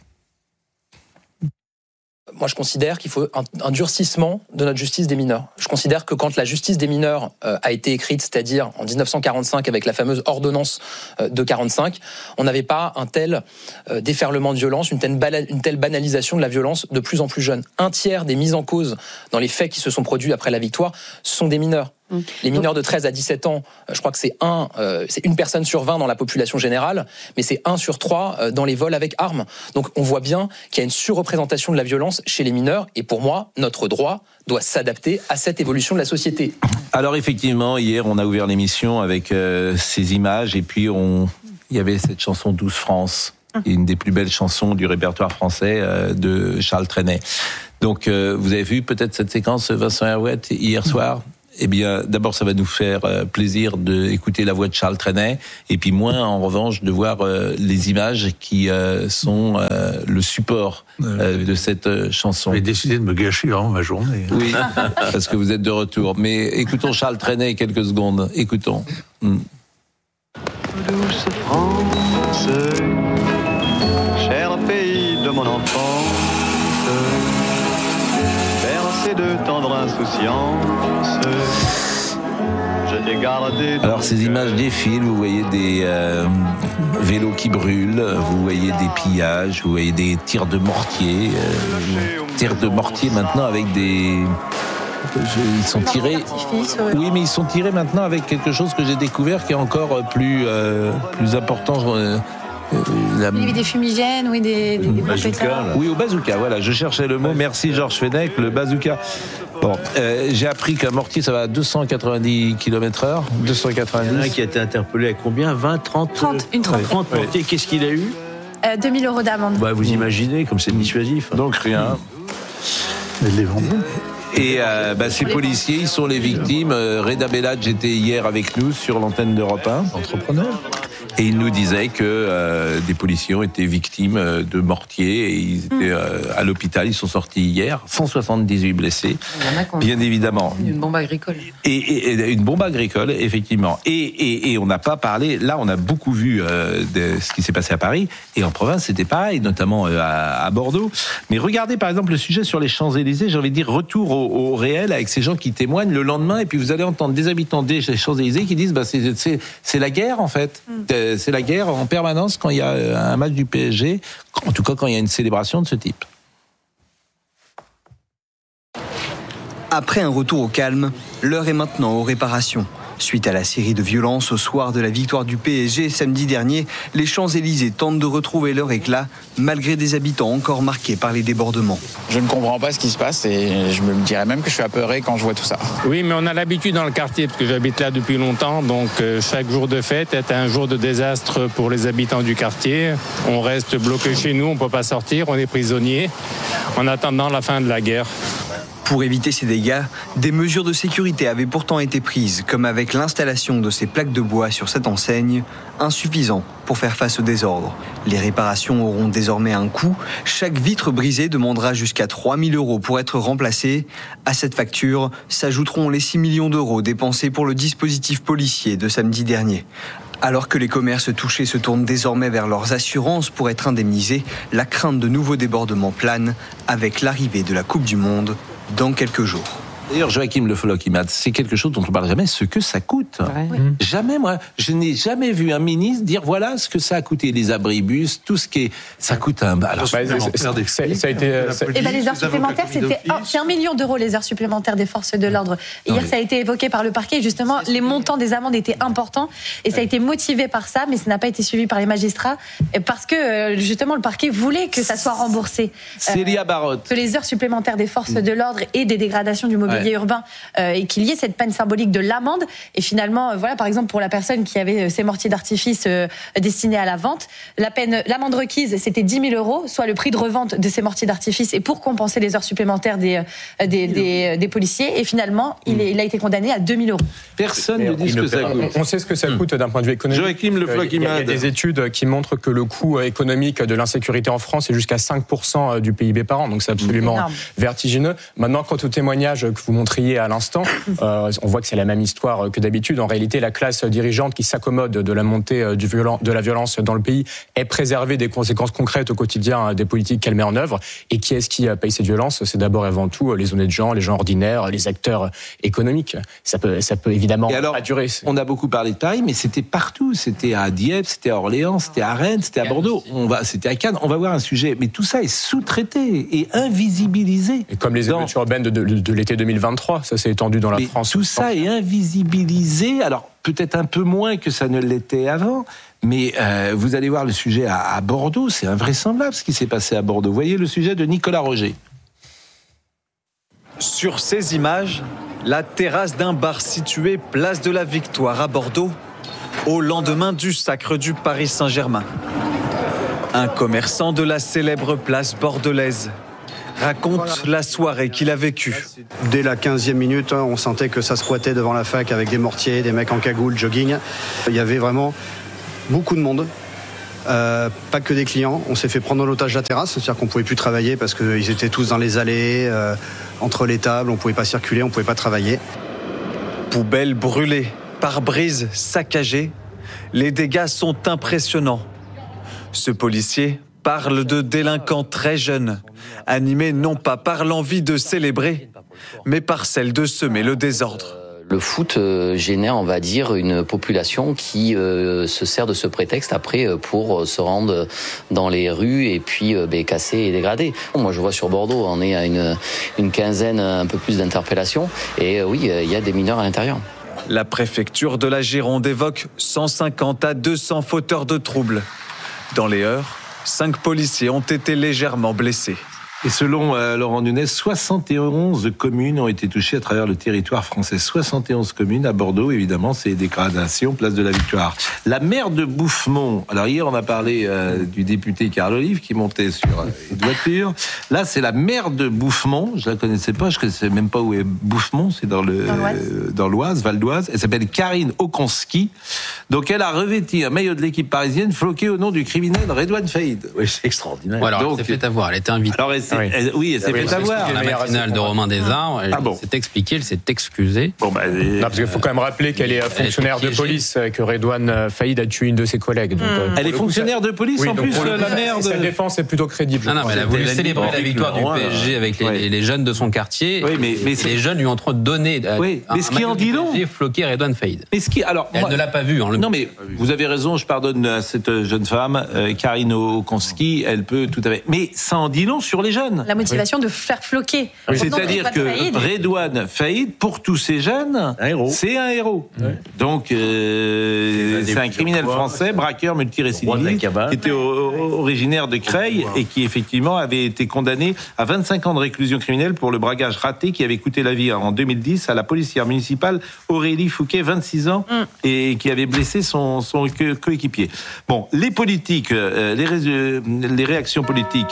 Moi, je considère qu'il faut un, un durcissement de notre justice des mineurs. Je considère que quand la justice des mineurs euh, a été écrite, c'est-à-dire en dix-neuf cent quarante-cinq avec la fameuse ordonnance euh, de quarante-cinq, on n'avait pas un tel euh, déferlement de violence, une telle, bala- une telle banalisation de la violence de plus en plus jeune. Un tiers des mises en cause dans les faits qui se sont produits après la victoire sont des mineurs. Les mineurs de treize à dix-sept ans, je crois que c'est un, euh, c'est une personne sur vingt dans la population générale, mais c'est un sur trois euh, dans les vols avec armes. Donc on voit bien qu'il y a une surreprésentation de la violence chez les mineurs, et pour moi, notre droit doit s'adapter à cette évolution de la société. Alors effectivement, hier, on a ouvert l'émission avec euh, ces images, et puis on... il y avait cette chanson douce France. une des plus belles chansons du répertoire français euh, de Charles Trenet. Donc, euh, vous avez vu peut-être cette séquence, Vincent Herouet, hier soir ? Eh bien, d'abord, ça va nous faire euh, plaisir d'écouter la voix de Charles Trenet, et puis moins, en revanche, de voir euh, les images qui euh, sont euh, le support euh, de cette euh, chanson. J'ai décidé de me gâcher vraiment ma journée. Oui, parce que vous êtes de retour. Mais écoutons Charles Trenet quelques secondes. Écoutons. Mm. Douce France, cher pays de mon enfance, bercé de tendre insouciance, je t'ai gardé. Alors ces images défilent, vous voyez des euh, vélos qui brûlent, vous voyez des pillages, vous voyez des tirs de mortier, euh, tirs de mortier maintenant avec des... Ils sont tirés. Oui, mais ils sont tirés maintenant avec quelque chose que j'ai découvert qui est encore plus euh, plus important. Euh, la... Il y avait des fumigènes, oui, des, des, des bazooka. Oui, au bazooka. Voilà, je cherchais le mot. Merci Georges Fenech, le bazooka. Bon, euh, j'ai appris qu'un mortier, ça va à deux cent quatre-vingt-dix kilomètres heure. deux cent quatre-vingt-dix. Il y en a un qui a été interpellé à combien ? vingt, trente trente, une trentaine. trente mortiers. Qu'est-ce qu'il a eu ? euh, deux mille euros d'amende. Bah, vous imaginez, comme c'est dissuasif. Donc rien. Mais les vendus. Et euh, bah, ces policiers, ils sont les victimes. Euh, Reda Bellad, j'étais hier avec nous sur l'antenne d'Europe un. Entrepreneur. Et il nous disait que euh, des policiers ont été victimes euh, de mortiers et ils étaient euh, à l'hôpital. Ils sont sortis hier, cent soixante-dix-huit blessés, bien évidemment. Une bombe agricole. Et, et, et une bombe agricole, effectivement. Et, et, et on n'a pas parlé. Là, on a beaucoup vu euh, de ce qui s'est passé à Paris et en province, c'était pareil, notamment euh, à, à Bordeaux. Mais regardez, par exemple, le sujet sur les Champs-Élysées. J'ai envie de dire retour au, au réel avec ces gens qui témoignent le lendemain. Et puis vous allez entendre des habitants des Champs-Élysées qui disent, bah, c'est, c'est, c'est la guerre en fait. Mm. C'est la guerre en permanence quand il y a un match du P S G, en tout cas quand il y a une célébration de ce type. Après un retour au calme, l'heure est maintenant aux réparations. Suite à la série de violences au soir de la victoire du P S G samedi dernier, les Champs-Élysées tentent de retrouver leur éclat, malgré des habitants encore marqués par les débordements. Je ne comprends pas ce qui se passe et je me dirais même que je suis apeuré quand je vois tout ça. Oui, mais on a l'habitude dans le quartier, parce que j'habite là depuis longtemps, donc euh, chaque jour de fête est un jour de désastre pour les habitants du quartier. On reste bloqué chez nous, on ne peut pas sortir, on est prisonnier, en attendant la fin de la guerre. Pour éviter ces dégâts, des mesures de sécurité avaient pourtant été prises, comme avec l'installation de ces plaques de bois sur cette enseigne, insuffisant pour faire face au désordre. Les réparations auront désormais un coût. Chaque vitre brisée demandera jusqu'à trois mille euros pour être remplacée. À cette facture s'ajouteront les six millions d'euros dépensés pour le dispositif policier de samedi dernier. Alors que les commerces touchés se tournent désormais vers leurs assurances pour être indemnisés, la crainte de nouveaux débordements plane avec l'arrivée de la Coupe du Monde dans quelques jours. D'ailleurs, Joachim Le Floch-Imad, c'est quelque chose dont on ne parle jamais, ce que ça coûte. Ouais. Mmh. Jamais, moi, je n'ai jamais vu un ministre dire voilà ce que ça a coûté, les abribus, tout ce qui est. Ça coûte un. Alors, bah, ça, ça, ça a été. Et ben les heures supplémentaires, c'était un, c'est un million d'euros les heures supplémentaires des forces de l'ordre. Hier, ça a été évoqué par le parquet. Justement, les montants des amendes étaient importants et ça a été motivé par ça, mais ça n'a pas été suivi par les magistrats parce que justement le parquet voulait que ça soit remboursé. Célia Barotte. Que les heures supplémentaires des forces de l'ordre et des dégradations du mobilier ouais. urbain euh, et qu'il y ait cette peine symbolique de l'amende. Et finalement, euh, voilà, par exemple, pour la personne qui avait euh, ces mortiers d'artifice euh, destinés à la vente, la peine, l'amende requise, c'était dix mille euros, soit le prix de revente de ces mortiers d'artifice, et pour compenser les heures supplémentaires des, euh, des, des, des policiers. Et finalement, mmh. il, est, il a été condamné à deux mille euros. Personne ne dit ce que ça coûte. On sait ce que ça coûte d'un point de vue économique. Joachim Le Floch-Imad. Il y a des études qui montrent que le coût économique de l'insécurité en France est jusqu'à cinq pour cent du P I B par an. Donc c'est absolument énorme, vertigineux. Maintenant, quant au témoignage que vous montriez à l'instant, euh, on voit que c'est la même histoire que d'habitude. En réalité, la classe dirigeante qui s'accommode de la montée du violent, de la violence dans le pays est préservée des conséquences concrètes au quotidien des politiques qu'elle met en œuvre. Et qui est-ce qui paye cette violence ? C'est d'abord et avant tout les honnêtes gens, les gens ordinaires, les acteurs économiques. Ça peut, ça peut évidemment alors, pas durer. On a beaucoup parlé de Paris, mais c'était partout. C'était à Dieppe, c'était à Orléans, c'était à Rennes, c'était à Bordeaux. On va, c'était à Cannes. On va voir un sujet. Mais tout ça est sous-traité et invisibilisé. Et comme les dans... émeutes urbaines de, de, de l'été deux mille vingt-trois, ça s'est étendu dans la mais France. Tout ça est invisibilisé. Alors peut-être un peu moins que ça ne l'était avant. Mais euh, vous allez voir le sujet à, à Bordeaux. C'est invraisemblable ce qui s'est passé à Bordeaux. Vous voyez le sujet de Nicolas Roger. Sur ces images, la terrasse d'un bar situé place de la Victoire à Bordeaux, au lendemain du sacre du Paris Saint-Germain. Un commerçant de la célèbre place bordelaise raconte la soirée qu'il a vécue. Dès la quinzième minute, on sentait que ça squattait devant la fac avec des mortiers, des mecs en cagoule, jogging. Il y avait vraiment beaucoup de monde. Euh, pas que des clients. On s'est fait prendre en otage la terrasse, c'est-à-dire qu'on ne pouvait plus travailler parce qu'ils étaient tous dans les allées, euh, entre les tables, on ne pouvait pas circuler, on ne pouvait pas travailler. Poubelles brûlées, pare-brise saccagées, les dégâts sont impressionnants. Ce policier parle de délinquants très jeunes, animés non pas par l'envie de célébrer, mais par celle de semer le désordre. Le foot euh, génère, on va dire, une population qui euh, se sert de ce prétexte après euh, pour se rendre dans les rues et puis euh, bah, casser et dégrader. Moi, je vois sur Bordeaux, on est à une, une quinzaine, un peu plus d'interpellations. Et euh, oui, il euh, y a des mineurs à l'intérieur. La préfecture de la Gironde évoque cent cinquante à deux cents fauteurs de troubles. Dans les heures, cinq policiers ont été légèrement blessés. Et selon euh, Laurent Nunez, soixante et onze communes ont été touchées à travers le territoire français. soixante et onze communes à Bordeaux, évidemment, c'est dégradation, place de la Victoire. La maire de Bouffemont, alors hier on a parlé euh, du député Carl Olive qui montait sur euh, une voiture. Là c'est la maire de Bouffemont, je la connaissais pas, je connaissais même pas où est Bouffemont, c'est dans le euh, dans l'Oise, Val d'Oise. Elle s'appelle Karine Okonski. Donc elle a revêti un maillot de l'équipe parisienne floqué au nom du criminel Redouane Faïd. Oui, c'est extraordinaire. Ouais, alors, donc, elle s'est fait avoir, elle était invitée. Alors, elle, oui. elle, oui, elle s'est fait avoir. La matinale de Romain Desarts, elle ah bon. s'est expliquée, elle s'est excusée. Bon, bah, non, parce qu'il faut quand même rappeler qu'elle est fonctionnaire de police, que Redouane Faïd a tué une de ses collègues. Donc, mmh. Elle est fonctionnaire de police, oui, en plus, la coup, mère de... Sa défense est plutôt crédible. Non, non, mais elle a voulu célébrer la victoire du P S G avec les, ouais. les jeunes de son quartier. Oui, mais, mais les jeunes lui ont trop donné oui, mais ce qui en dit long, floqué Redouane Faïd. Mais ce qui, alors, elle moi, ne l'a pas vu. Hein, non, mais vous avez raison, je pardonne à cette jeune femme, euh, Karine Okonski, elle peut tout à fait. Mais ça en dit long sur les jeunes. La motivation oui. de faire floquer. Oui, c'est-à-dire que Faïd. Redouane Faïd, pour tous ces jeunes, un héros. c'est un héros. Oui. Donc, euh, c'est, c'est un criminel français, braqueur multirécidiviste, qui était o- originaire de Creil et qui, effectivement, avait été condamné à vingt-cinq ans de réclusion criminelle pour le braquage raté qui avait coûté la vie en deux mille dix à la policière municipale Aurélie Fouquet, vingt-six ans, mm. et qui avait blessé son, son coéquipier. Bon, les politiques, euh, les, ré- les réactions politiques,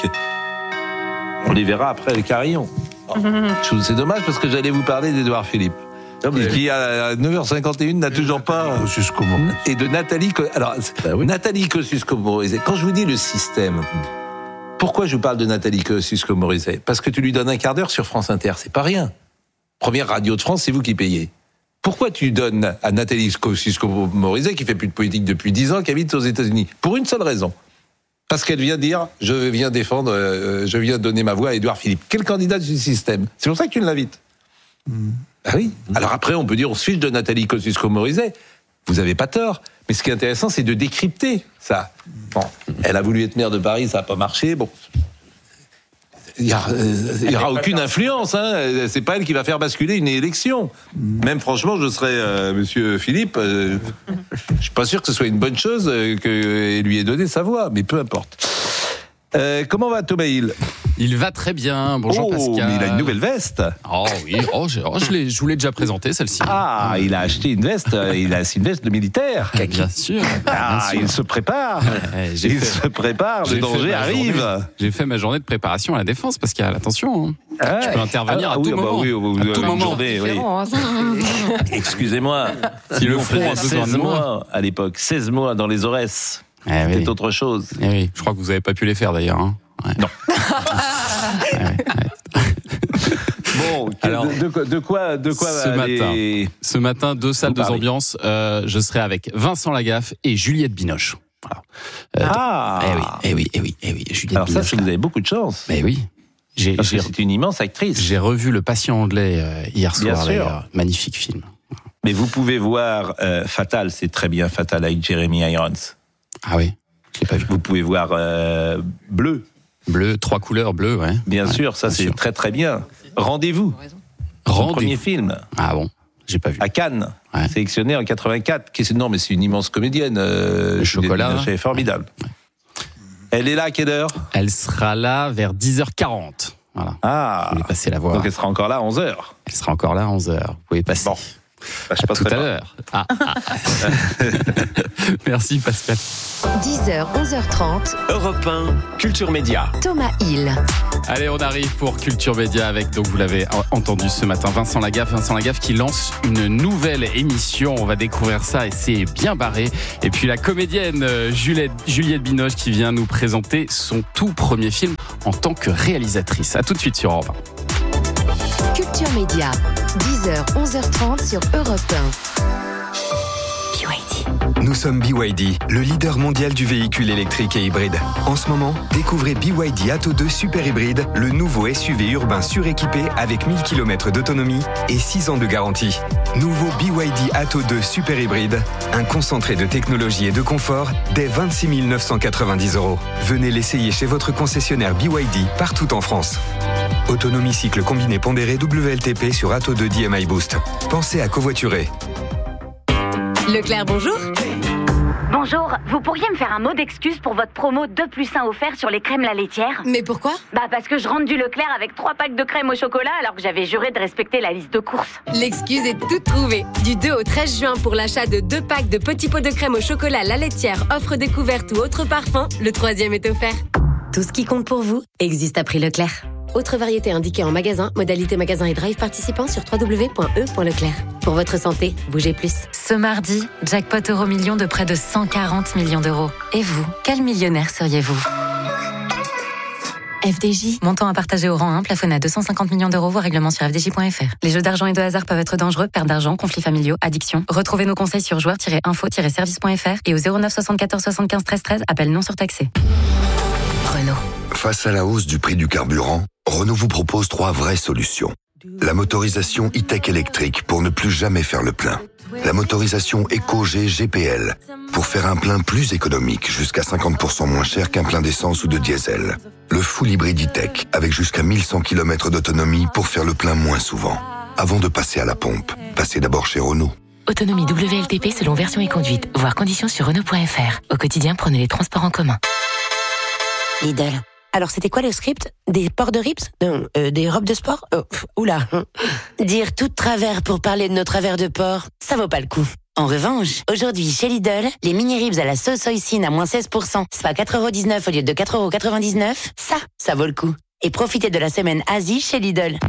on les verra après le carillon. Oh. C'est dommage parce que j'allais vous parler d'Édouard Philippe. Et qui à neuf heures cinquante et un n'a toujours pas et de Nathalie alors bah oui. Nathalie Kosciusko-Morizet. Quand je vous dis le système, pourquoi je vous parle de Nathalie Kosciusko-Morizet? Parce que tu lui donnes un quart d'heure sur France Inter, c'est pas rien. Première radio de France, c'est vous qui payez. Pourquoi tu donnes à Nathalie Kosciusko-Morizet, qui fait plus de politique depuis dix ans, qui habite aux États-Unis? Pour une seule raison. Parce qu'elle vient dire, je viens défendre, euh, je viens donner ma voix à Édouard Philippe. Quel candidat du système? C'est pour ça que tu l'invites. Mm. Ah oui. Mm. Alors après, on peut dire, on se fiche de Nathalie Kosciusko-Morizet. Vous n'avez pas tort. Mais ce qui est intéressant, c'est de décrypter ça. Bon, elle a voulu être maire de Paris, ça n'a pas marché. Bon. Il n'y euh, aura aucune influence. Hein. C'est pas elle qui va faire basculer une élection. Même franchement, je serais euh, Monsieur Philippe. Euh, je suis pas sûr que ce soit une bonne chose euh, qu'elle lui ait donné sa voix, mais peu importe. Euh, comment va Thomas Hill? Il va très bien. Bonjour oh, Pascal. Mais il a une nouvelle veste. Oh oui, oh, je, oh, je, l'ai, je vous l'ai déjà présenté celle-ci. Ah, il a acheté une veste. Il a une veste de militaire. Bien sûr. Ah, bien sûr. Il se prépare. Ouais, j'ai il fait, se prépare. Le danger arrive. Journée, j'ai fait ma journée de préparation à la défense, Pascal. Attention. Hein. Ah, je peux intervenir ah, à, oui, tout bah moment, oui, oui, à tout moment. Journée, oui. Excusez-moi. Si le front a besoin de mois à l'époque, seize mois dans les Aurès. Eh C'était oui. autre chose. Eh oui. Je crois que vous n'avez pas pu les faire d'ailleurs. Hein. Ouais. Non. ouais, ouais. Bon, alors, de, de, de quoi, de quoi ce aller... matin, ce matin, deux salles, deux ambiances. Euh, je serai avec Vincent Lagaffe et Juliette Binoche. Voilà. Euh, ah. Eh oui, eh oui, eh oui, eh oui. Juliette alors Binoche, ça, c'est que vous avez beaucoup de chance. Mais oui. J'ai, j'ai, c'est une immense actrice. J'ai revu Le Patient anglais euh, hier soir. D'ailleurs. Magnifique film. Mais vous pouvez voir euh, Fatal, c'est très bien Fatal avec Jeremy Irons. Ah oui, je l'ai pas vu. Vous pouvez voir euh, Bleu. Bleu, trois couleurs bleues, ouais. Bien ouais, sûr, ça bien c'est sûr. très très bien. Rendez-vous. Rendez-vous. Premier film. Ah bon, j'ai pas vu. À Cannes, ouais. Sélectionné en quatre-vingt-quatre. Non, mais c'est une immense comédienne. Euh, Le chocolat. C'est formidable. Ouais. Elle est là à quelle heure? Elle sera là vers dix heures quarante. Voilà. Ah. Vous pouvez passer la voir. Donc elle sera encore là à onze heures. Elle sera encore là à onze heures. Vous pouvez passer. Bon. Bah, je passe tout à l'heure. Ah, ah. Merci Pascal. dix heures, onze heures trente. Europe un, Culture Média. Thomas Hill. Allez, on arrive pour Culture Média avec, donc vous l'avez entendu ce matin, Vincent Lagaffe. Vincent Lagaffe qui lance une nouvelle émission. On va découvrir ça et c'est bien barré. Et puis la comédienne Juliette, Juliette Binoche qui vient nous présenter son tout premier film en tant que réalisatrice. À tout de suite sur Europe un. Culture Média, dix heures, onze heures trente sur Europe un. B Y D. Nous sommes B Y D, le leader mondial du véhicule électrique et hybride. En ce moment, découvrez B Y D Atto deux Super Hybride, le nouveau S U V urbain suréquipé avec mille kilomètres d'autonomie et six ans de garantie. Nouveau B Y D Atto deux Super Hybride, un concentré de technologie et de confort dès vingt-six mille neuf cent quatre-vingt-dix euros. Venez l'essayer chez votre concessionnaire B Y D partout en France. Autonomie cycle combiné pondéré W L T P sur Atto deux D M I Boost. Pensez à covoiturer. Leclerc, bonjour. Bonjour, vous pourriez me faire un mot d'excuse pour votre promo deux plus un offert sur les crèmes la laitière? Mais pourquoi? Bah parce que je rentre du Leclerc avec trois packs de crème au chocolat alors que j'avais juré de respecter la liste de courses. L'excuse est toute trouvée. Du deux au treize juin pour l'achat de deux packs de petits pots de crème au chocolat la laitière, offre découverte ou autre parfum, le troisième est offert. Tout ce qui compte pour vous existe à prix Leclerc. Autre variété indiquée en magasin, modalité magasin et drive participant sur w w w point e point leclerc. Pour votre santé, bougez plus. Ce mardi, jackpot euro million de près de cent quarante millions d'euros. Et vous, quel millionnaire seriez-vous? F D J, montant à partager au rang un, plafonné à deux cent cinquante millions d'euros, voire règlement sur f d j point f r. Les jeux d'argent et de hasard peuvent être dangereux, perte d'argent, conflits familiaux, addiction. Retrouvez nos conseils sur joueurs tiret info tiret service point f r et au zéro neuf soixante-quatorze soixante-quinze treize treize, appel non surtaxé. Renault. Face à la hausse du prix du carburant, Renault vous propose trois vraies solutions. La motorisation e-tech électrique pour ne plus jamais faire le plein. La motorisation EcoG G P L pour faire un plein plus économique, jusqu'à cinquante pour cent moins cher qu'un plein d'essence ou de diesel. Le full hybride e-tech avec jusqu'à mille cent kilomètres d'autonomie pour faire le plein moins souvent. Avant de passer à la pompe, passez d'abord chez Renault. Autonomie W L T P selon version et conduite. Voir conditions sur Renault point f r. Au quotidien, prenez les transports en commun. Lidl. Alors, c'était quoi le script? Des ports de rips? Non, euh, des robes de sport? Oh, pff, oula. Dire tout de travers pour parler de nos travers de porc, ça vaut pas le coup. En revanche, aujourd'hui, chez Lidl, les mini-ribs à la sauce hoisin à moins seize pour cent, soit quatre euros dix-neuf au lieu de quatre euros quatre-vingt-dix-neuf, ça, ça vaut le coup. Et profitez de la semaine Asie chez Lidl.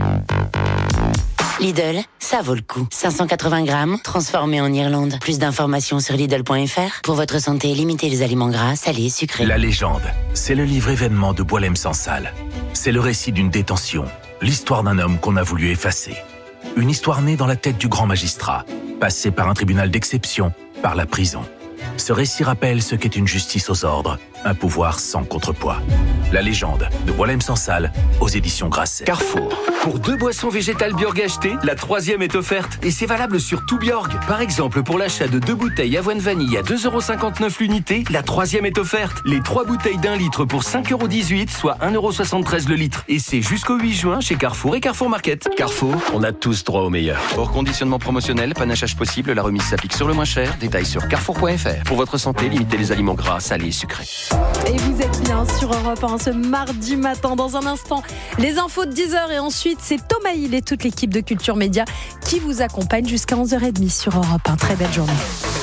Lidl, ça vaut le coup. cinq cent quatre-vingts grammes, transformé en Irlande. Plus d'informations sur Lidl point f r. Pour votre santé, limitez les aliments gras, salés, sucrés. La légende, c'est le livre événement de Boualem Sansal. C'est le récit d'une détention, l'histoire d'un homme qu'on a voulu effacer. Une histoire née dans la tête du grand magistrat, passée par un tribunal d'exception, par la prison. Ce récit rappelle ce qu'est une justice aux ordres, un pouvoir sans contrepoids. La légende de Boualem Sansal aux éditions Grasset. Carrefour. Pour deux boissons végétales Bjorg achetées, la troisième est offerte. Et c'est valable sur tout Bjorg. Par exemple, pour l'achat de deux bouteilles avoine vanille à deux euros cinquante-neuf l'unité, la troisième est offerte. Les trois bouteilles d'un litre pour cinq euros dix-huit, soit un euro soixante-treize le litre. Et c'est jusqu'au huit juin chez Carrefour et Carrefour Market. Carrefour, on a tous droit au meilleur. Hors conditionnement promotionnel, panachage possible, la remise s'applique sur le moins cher. Détails sur carrefour point f r. Pour votre santé, limitez les aliments gras, salés et sucrés. Et vous êtes bien sur Europe un ce mardi matin. Dans un instant, les infos de dix heures et ensuite, c'est Thomas Hill et toute l'équipe de Culture Média qui vous accompagne jusqu'à onze heures trente sur Europe un. Très belle journée.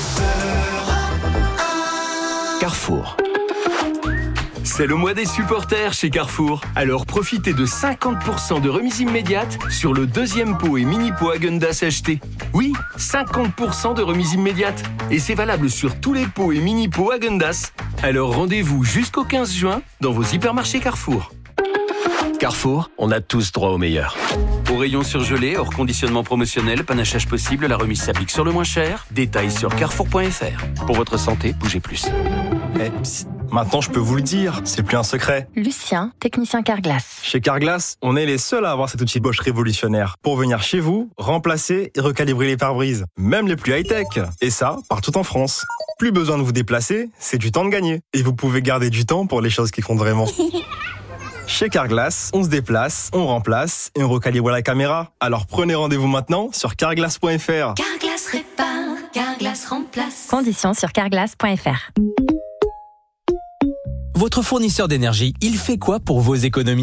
Carrefour. C'est le mois des supporters chez Carrefour. Alors profitez de cinquante pour cent de remise immédiate sur le deuxième pot et mini pot Häagen-Dazs acheté. Oui, cinquante pour cent de remise immédiate. Et c'est valable sur tous les pots et mini pots Häagen-Dazs. Alors rendez-vous jusqu'au quinze juin dans vos hypermarchés Carrefour. Carrefour, on a tous droit au meilleur. Au rayon surgelé, hors conditionnement promotionnel, panachage possible, la remise s'applique sur le moins cher. Détails sur carrefour point f r. Pour votre santé, bougez plus. Eh, psst, maintenant je peux vous le dire, c'est plus un secret. Lucien, technicien Carglass. Chez Carglass, on est les seuls à avoir cet outil Bosch révolutionnaire pour venir chez vous, remplacer et recalibrer les pare-brises, même les plus high-tech. Et ça, partout en France. Plus besoin de vous déplacer, c'est du temps de gagner. Et vous pouvez garder du temps pour les choses qui comptent vraiment. Chez Carglass, on se déplace, on remplace et on recalibre la caméra. Alors prenez rendez-vous maintenant sur carglass point f r. Carglass répare, Carglass remplace. Conditions sur carglass point f r. Votre fournisseur d'énergie, il fait quoi pour vos économies ?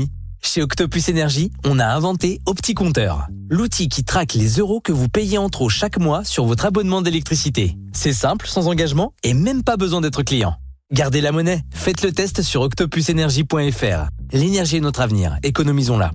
Chez Octopus Énergie, on a inventé OptiCompteur, l'outil qui traque les euros que vous payez en trop chaque mois sur votre abonnement d'électricité. C'est simple, sans engagement et même pas besoin d'être client. Gardez la monnaie, faites le test sur octopus énergie point f r. L'énergie est notre avenir, économisons-la.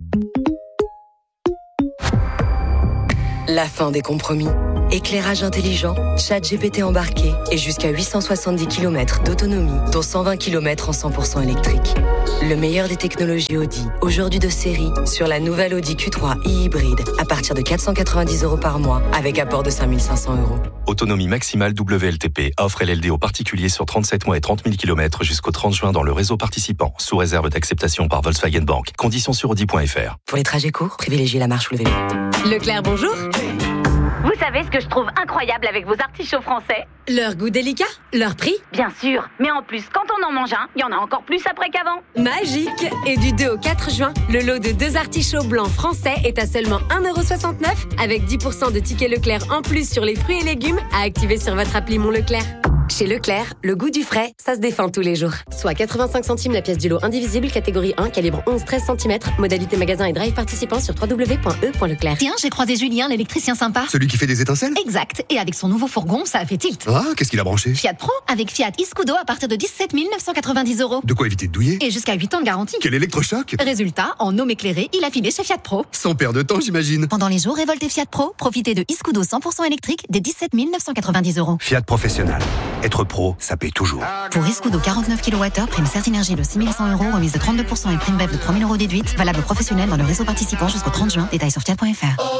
La fin des compromis. Éclairage intelligent, chat G P T embarqué et jusqu'à huit cent soixante-dix kilomètres d'autonomie, dont cent vingt kilomètres en cent pour cent électrique. Le meilleur des technologies Audi, aujourd'hui de série, sur la nouvelle Audi Q trois e-hybride, à partir de quatre cent quatre-vingt-dix euros par mois, avec apport de cinq mille cinq cents euros. Autonomie maximale W L T P, offre L L D aux particuliers sur trente-sept mois et trente mille kilomètres jusqu'au trente juin dans le réseau participant, sous réserve d'acceptation par Volkswagen Bank. Conditions sur audi point f r. Pour les trajets courts, privilégiez la marche ou le vélo. Leclerc, bonjour. Vous savez ce que je trouve incroyable avec vos artichauts français? Leur goût délicat, leur prix. Bien sûr, mais en plus, quand on en mange un, il y en a encore plus après qu'avant. Magique. Et du deux au quatre juin, le lot de deux artichauts blancs français est à seulement un euro soixante-neuf, avec dix pour cent de tickets Leclerc en plus sur les fruits et légumes à activer sur votre appli Mon Leclerc. Chez Leclerc, le goût du frais, ça se défend tous les jours. Soit quatre-vingt-cinq centimes la pièce du lot indivisible, catégorie un, calibre onze treize centimètres, modalité magasin et drive participant sur w w w point e point leclerc. Tiens, j'ai croisé Julien, l'électricien sympa. Celui qui fait des étincelles? Exact. Et avec son nouveau fourgon, ça a fait tilt. Ah, qu'est-ce qu'il a branché? Fiat Pro, avec Fiat Iscudo à partir de dix-sept mille neuf cent quatre-vingt-dix euros. De quoi éviter de douiller? Et jusqu'à huit ans de garantie. Quel électrochoc! Résultat, en homme éclairé, il a filé chez Fiat Pro. Sans perdre de temps, j'imagine. Pendant les jours révoltés Fiat Pro, profitez de Iscudo cent pour cent électrique des dix-sept mille neuf cent quatre-vingt-dix euros. Fiat Professionnel. Être pro, ça paye toujours. Pour Iscudo quarante-neuf kilowattheures, prime Certinergie de six mille cent euros, remise de trente-deux pour cent et prime B E F de trois mille euros déduite, valable professionnel dans le réseau participant jusqu'au trente juin. Détails sur fiat point f r.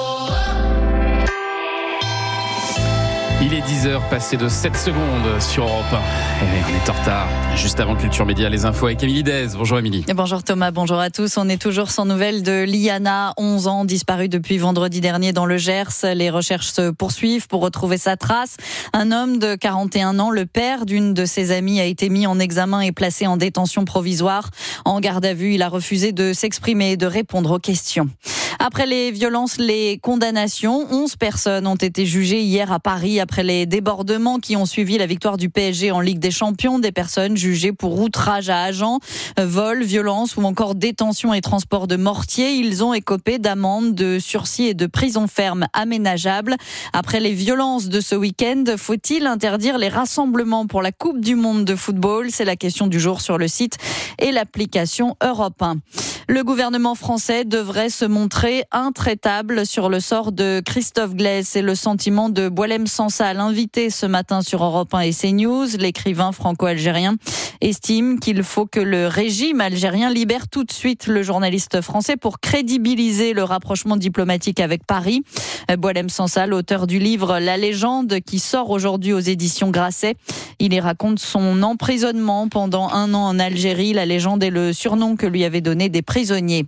Il est dix heures passées de sept secondes sur Europe un. Et on est en retard. Juste avant Culture Média, les infos avec Émilie Dez. Bonjour Émilie. Bonjour Thomas, bonjour à tous. On est toujours sans nouvelles de Liana, onze ans, disparue depuis vendredi dernier dans le Gers. Les recherches se poursuivent pour retrouver sa trace. Un homme de quarante et un ans, le père d'une de ses amies, a été mis en examen et placé en détention provisoire. En garde à vue, il a refusé de s'exprimer et de répondre aux questions. Après les violences, les condamnations, onze personnes ont été jugées hier à Paris après les débordements qui ont suivi la victoire du P S G en Ligue des Champions. Des personnes jugées pour outrage à agent, vol, violence ou encore détention et transport de mortier. Ils ont écopé d'amendes, de sursis et de prison ferme aménageables. Après les violences de ce week-end, faut-il interdire les rassemblements pour la Coupe du Monde de football? C'est la question du jour sur le site et l'application Europe un. Le gouvernement français devrait se montrer intraitable sur le sort de Christophe Glaise. C'est le sentiment de Boualem Sansal, invité ce matin sur Europe un et CNews. L'écrivain franco-algérien estime qu'il faut que le régime algérien libère tout de suite le journaliste français pour crédibiliser le rapprochement diplomatique avec Paris. Boualem Sansal, auteur du livre La Légende, qui sort aujourd'hui aux éditions Grasset. Il y raconte son emprisonnement pendant un an en Algérie. La légende est le surnom que lui avaient donné des prisonniers.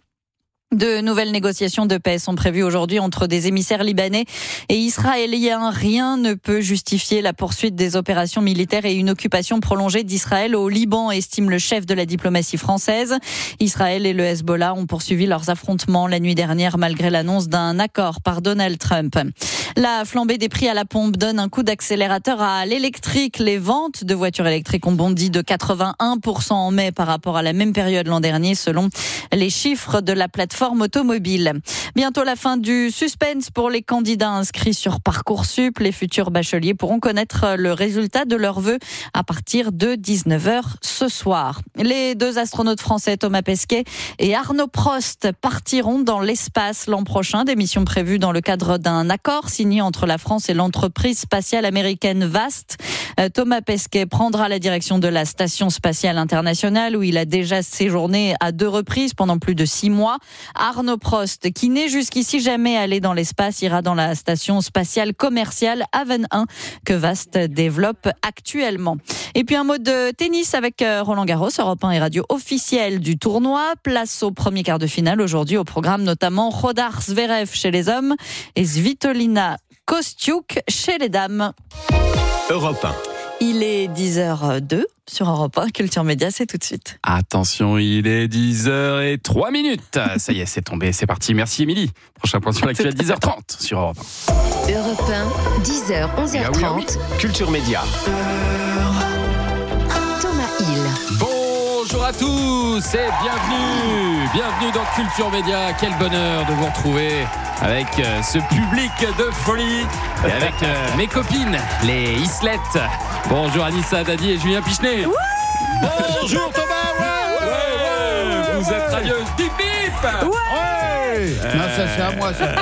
De nouvelles négociations de paix sont prévues aujourd'hui entre des émissaires libanais et israéliens. Rien ne peut justifier la poursuite des opérations militaires et une occupation prolongée d'Israël au Liban, estime le chef de la diplomatie française. Israël et le Hezbollah ont poursuivi leurs affrontements la nuit dernière malgré l'annonce d'un accord par Donald Trump. La flambée des prix à la pompe donne un coup d'accélérateur à l'électrique. Les ventes de voitures électriques ont bondi de quatre-vingt-un pour cent en mai par rapport à la même période l'an dernier, selon les chiffres de la plateforme automobile. Bientôt la fin du suspense pour les candidats inscrits sur Parcoursup. Les futurs bacheliers pourront connaître le résultat de leurs vœux à partir de dix-neuf heures ce soir. Les deux astronautes français Thomas Pesquet et Arnaud Prost partiront dans l'espace l'an prochain. Des missions prévues dans le cadre d'un accord signé entre la France et l'entreprise spatiale américaine Vast. Thomas Pesquet prendra la direction de la Station spatiale internationale où il a déjà séjourné à deux reprises pendant plus de six mois. Arnaud Prost, qui n'est jusqu'ici jamais allé dans l'espace, ira dans la station spatiale commerciale Haven un que Vast développe actuellement. Et puis un mot de tennis avec Roland Garros, Europe un et radio officielle du tournoi. Place au premier quart de finale aujourd'hui au programme notamment Rodar Zverev chez les hommes et Svitolina Kostiuk chez les dames. Europe un. Il est dix heures deux sur Europe un. Culture Média, c'est tout de suite. Attention, il est dix heures zéro trois minutes. Ça y est, c'est tombé, c'est parti. Merci Émilie. Prochain point sur l'actu à dix heures trente sur Europe un. Europe un, dix heures, onze heures trente. Ah oui, ah oui. Culture Média. Thomas Hill. Bonjour à tous et bienvenue. bienvenue dans Culture Média. Quel bonheur de vous retrouver avec euh, ce public de folie et avec euh, mes copines, les Islettes. Bonjour Anissa Dadi et Julien Pichenet. Bonjour Thomas. Ouais, ouais, ouais, ouais. Vous êtes radieuse. Bip bip. Ouais. Euh... Non, ça c'est à moi ça.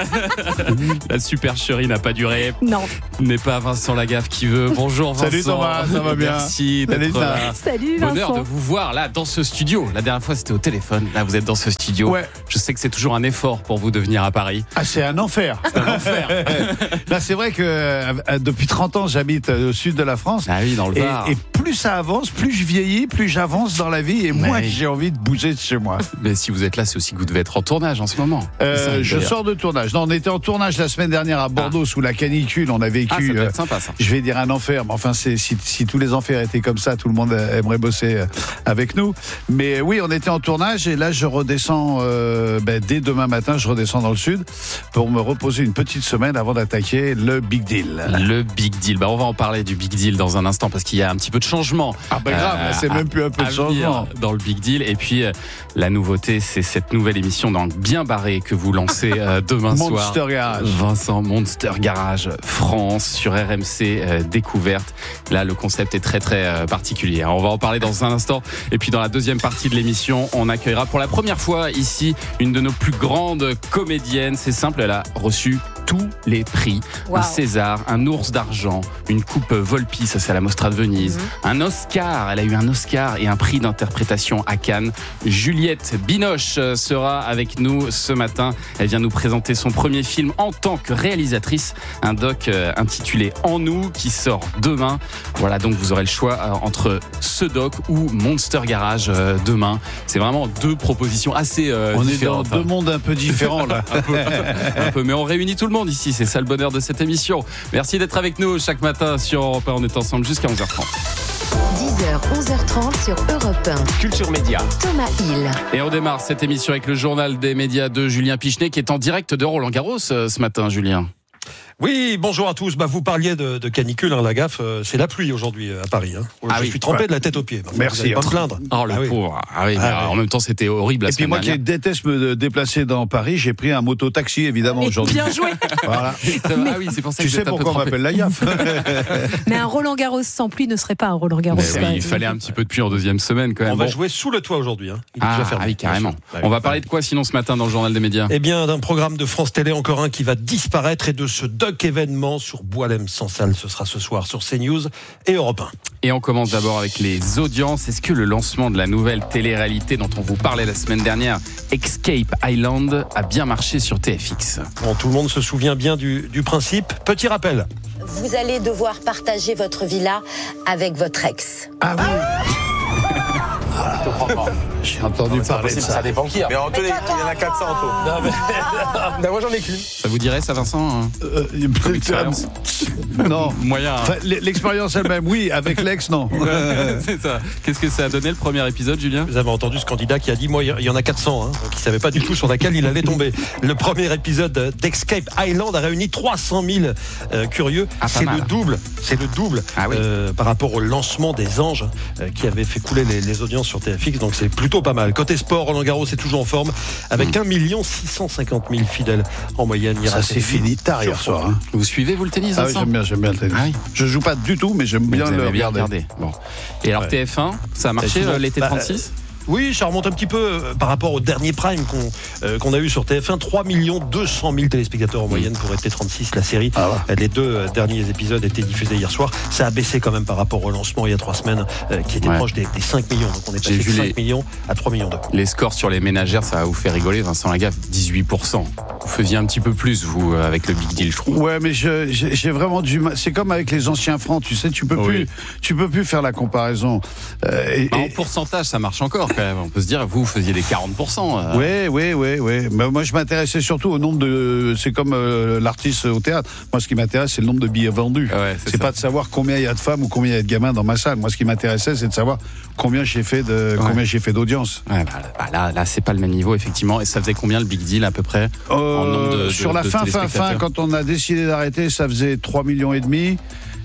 La supercherie n'a pas duré. Non. N'est pas Vincent Lagaffe qui veut. Bonjour Vincent. Salut Thomas, ça va bien. Merci d'être Salut, là. Salut Vincent. Bonheur de vous voir là dans ce studio. La dernière fois c'était au téléphone. Là vous êtes dans ce studio. Ouais. Je sais que c'est toujours un effort pour vous de venir à Paris. Ah, c'est un enfer. C'est un enfer. Là c'est vrai que euh, depuis trente ans j'habite au sud de la France. Ah oui, dans le Var. Et, et plus ça avance, plus je vieillis, plus j'avance dans la vie et Mais moins oui. j'ai envie de bouger de chez moi. Mais si vous êtes là, c'est aussi que vous devez être en tournage en ce moment. Euh, je sors de tournage. Non, on était en tournage la semaine dernière à Bordeaux ah. sous la canicule. On a vécu. Ah, ça doit euh, être sympa, ça. Je vais dire un enfer, mais enfin, c'est, si, si tous les enfers étaient comme ça, tout le monde aimerait bosser avec nous. Mais oui, on était en tournage et là, je redescends euh, ben, dès demain matin. Je redescends dans le sud pour me reposer une petite semaine avant d'attaquer le Big Deal. Le Big Deal. Bah, on va en parler du Big Deal dans un instant parce qu'il y a un petit peu de changement. Ah ben grave, euh, c'est à, même plus un peu de changement dans le Big Deal. Et puis euh, la nouveauté, c'est cette nouvelle émission dans Bien Barré que vous lancez euh, demain Monster soir. Monster Garage. Vincent, Monster Garage France sur R M C euh, Découverte. Là, le concept est très très euh, particulier. On va en parler dans un instant. Et puis dans la deuxième partie de l'émission, on accueillera pour la première fois ici une de nos plus grandes comédiennes. C'est simple, elle a reçu tous les prix. Wow. Un César, un ours d'argent, une coupe Volpi, ça c'est à la Mostra de Venise, mm-hmm. un Oscar, elle a eu un Oscar et un prix d'interprétation à Cannes. Juliette Binoche sera avec nous ce matin. Elle vient nous présenter son premier film en tant que réalisatrice, un doc intitulé En nous qui sort demain. Voilà, donc vous aurez le choix entre ce doc ou Monster Garage demain. C'est vraiment deux propositions assez euh, on différentes. On est dans deux mondes un peu différents là. un, peu, un peu, mais on réunit tout le monde ici, c'est ça le bonheur de cette émission. Merci d'être avec nous chaque matin sur Europe un. On est ensemble jusqu'à onze heures trente. dix heures, onze heures trente sur Europe un. Culture Média. Thomas Hill. Et on démarre cette émission avec le journal des médias de Julien Pichenet qui est en direct de Roland-Garros ce matin, Julien. Oui, bonjour à tous. Bah, vous parliez de, de canicule, hein, la gaffe. Euh, c'est la pluie aujourd'hui à Paris. Hein. Je ah oui, suis trempé ouais. de la tête aux pieds. Merci. Vous allez pas me plaindre. Oh le ah pauvre. Oui. Ah oui, mais ah, en oui. même temps, c'était horrible la Et puis moi dernière. qui déteste me déplacer dans Paris, j'ai pris un moto-taxi évidemment aujourd'hui. Bien joué. Voilà. Mais, ah oui, c'est pour ça tu que sais pourquoi on m'appelle la gaffe. Mais un Roland-Garros sans pluie ne serait pas un Roland-Garros. Oui, il fallait un petit peu de pluie en deuxième semaine quand même. On bon. va jouer sous le toit aujourd'hui. Hein. Il est ah, déjà fermé. Ah oui, carrément. Bah, on va parler de quoi sinon ce matin dans le journal des médias ? Eh bien, d'un programme de France Télé, encore un qui va disparaître et de ce doc événement sur Boilem-Sansal. Ce sera ce soir sur CNews et Europe un. Et on commence d'abord avec les audiences. Est-ce que le lancement de la nouvelle télé-réalité dont on vous parlait la semaine dernière, Escape Island, a bien marché sur T F X ? Bon, tout le monde se souvient bien du, du principe. Petit rappel. Vous allez devoir partager votre villa avec votre ex. Ah oui. Ah, j'ai entendu parler de ça. Ça dépend qui. Mais en tous les, il y en a quatre cents en tout. Non, mais... non, moi j'en ai qu'une. Ça vous dirait ça, Vincent hein euh, Non, moyen. Hein. Enfin, l'expérience elle-même, oui. Avec l'ex, non. C'est ça. Qu'est-ce que ça a donné le premier épisode, Julien ? Vous avez entendu ce candidat qui a dit, moi, il y en a quatre cents. Hein, donc il savait pas du tout sur laquelle il allait tomber. Le premier épisode d'Escape Island a réuni trois cent mille euh, curieux. Ah, c'est mal. le double. C'est le double ah, oui. euh, par rapport au lancement des Anges euh, qui avait fait couler les, les audiences sur T F X. Donc c'est plutôt pas mal. Côté sport, Roland-Garros est toujours en forme avec mmh. un million six cent cinquante mille fidèles en moyenne. Ça s'est fini tard hier soir. Hein. Vous suivez vous le tennis ah oui, j'aime bien, j'aime bien le tennis. Ah oui. Je joue pas du tout, mais j'aime mais bien le bien regarder. regarder. Bon. Et alors ouais. T F un, ça a marché euh, l'été bah, trente-six ? Oui, ça remonte un petit peu euh, par rapport au dernier prime qu'on, euh, qu'on a eu sur T F un. trois millions deux cent mille téléspectateurs en moyenne pour T trente-six, la série. Ah ouais. Les deux euh, derniers épisodes étaient diffusés hier soir. Ça a baissé quand même par rapport au lancement il y a trois semaines, euh, qui était ouais. proche des, des cinq millions. Donc on est passé de cinq les... millions à trois millions deux. Les scores sur les ménagères, ça va vous faire rigoler, Vincent Lagaffe, dix-huit pour cent. Vous faisiez un petit peu plus, vous, avec le Big Deal, je trouve. Ouais, mais je, j'ai, j'ai vraiment du mal. C'est comme avec les anciens francs, tu sais, tu peux, oui. plus, tu peux plus faire la comparaison. Euh, et, bah, en et... pourcentage, ça marche encore quand même. On peut se dire, vous, vous faisiez des quarante pour cent. Oui, oui, oui, oui. Mais moi, je m'intéressais surtout au nombre de. C'est comme euh, l'artiste au théâtre. Moi, ce qui m'intéresse, c'est le nombre de billets vendus. Ouais, c'est c'est pas de savoir combien il y a de femmes ou combien il y a de gamins dans ma salle. Moi, ce qui m'intéressait, c'est de savoir combien j'ai fait de, ouais. combien j'ai fait d'audience. Ouais, bah, bah, là, là, c'est pas le même niveau, effectivement. Et ça faisait combien le Big Deal à peu près euh, en nombre de, Sur de, la de fin, fin, fin, quand on a décidé d'arrêter, ça faisait trois millions et demi.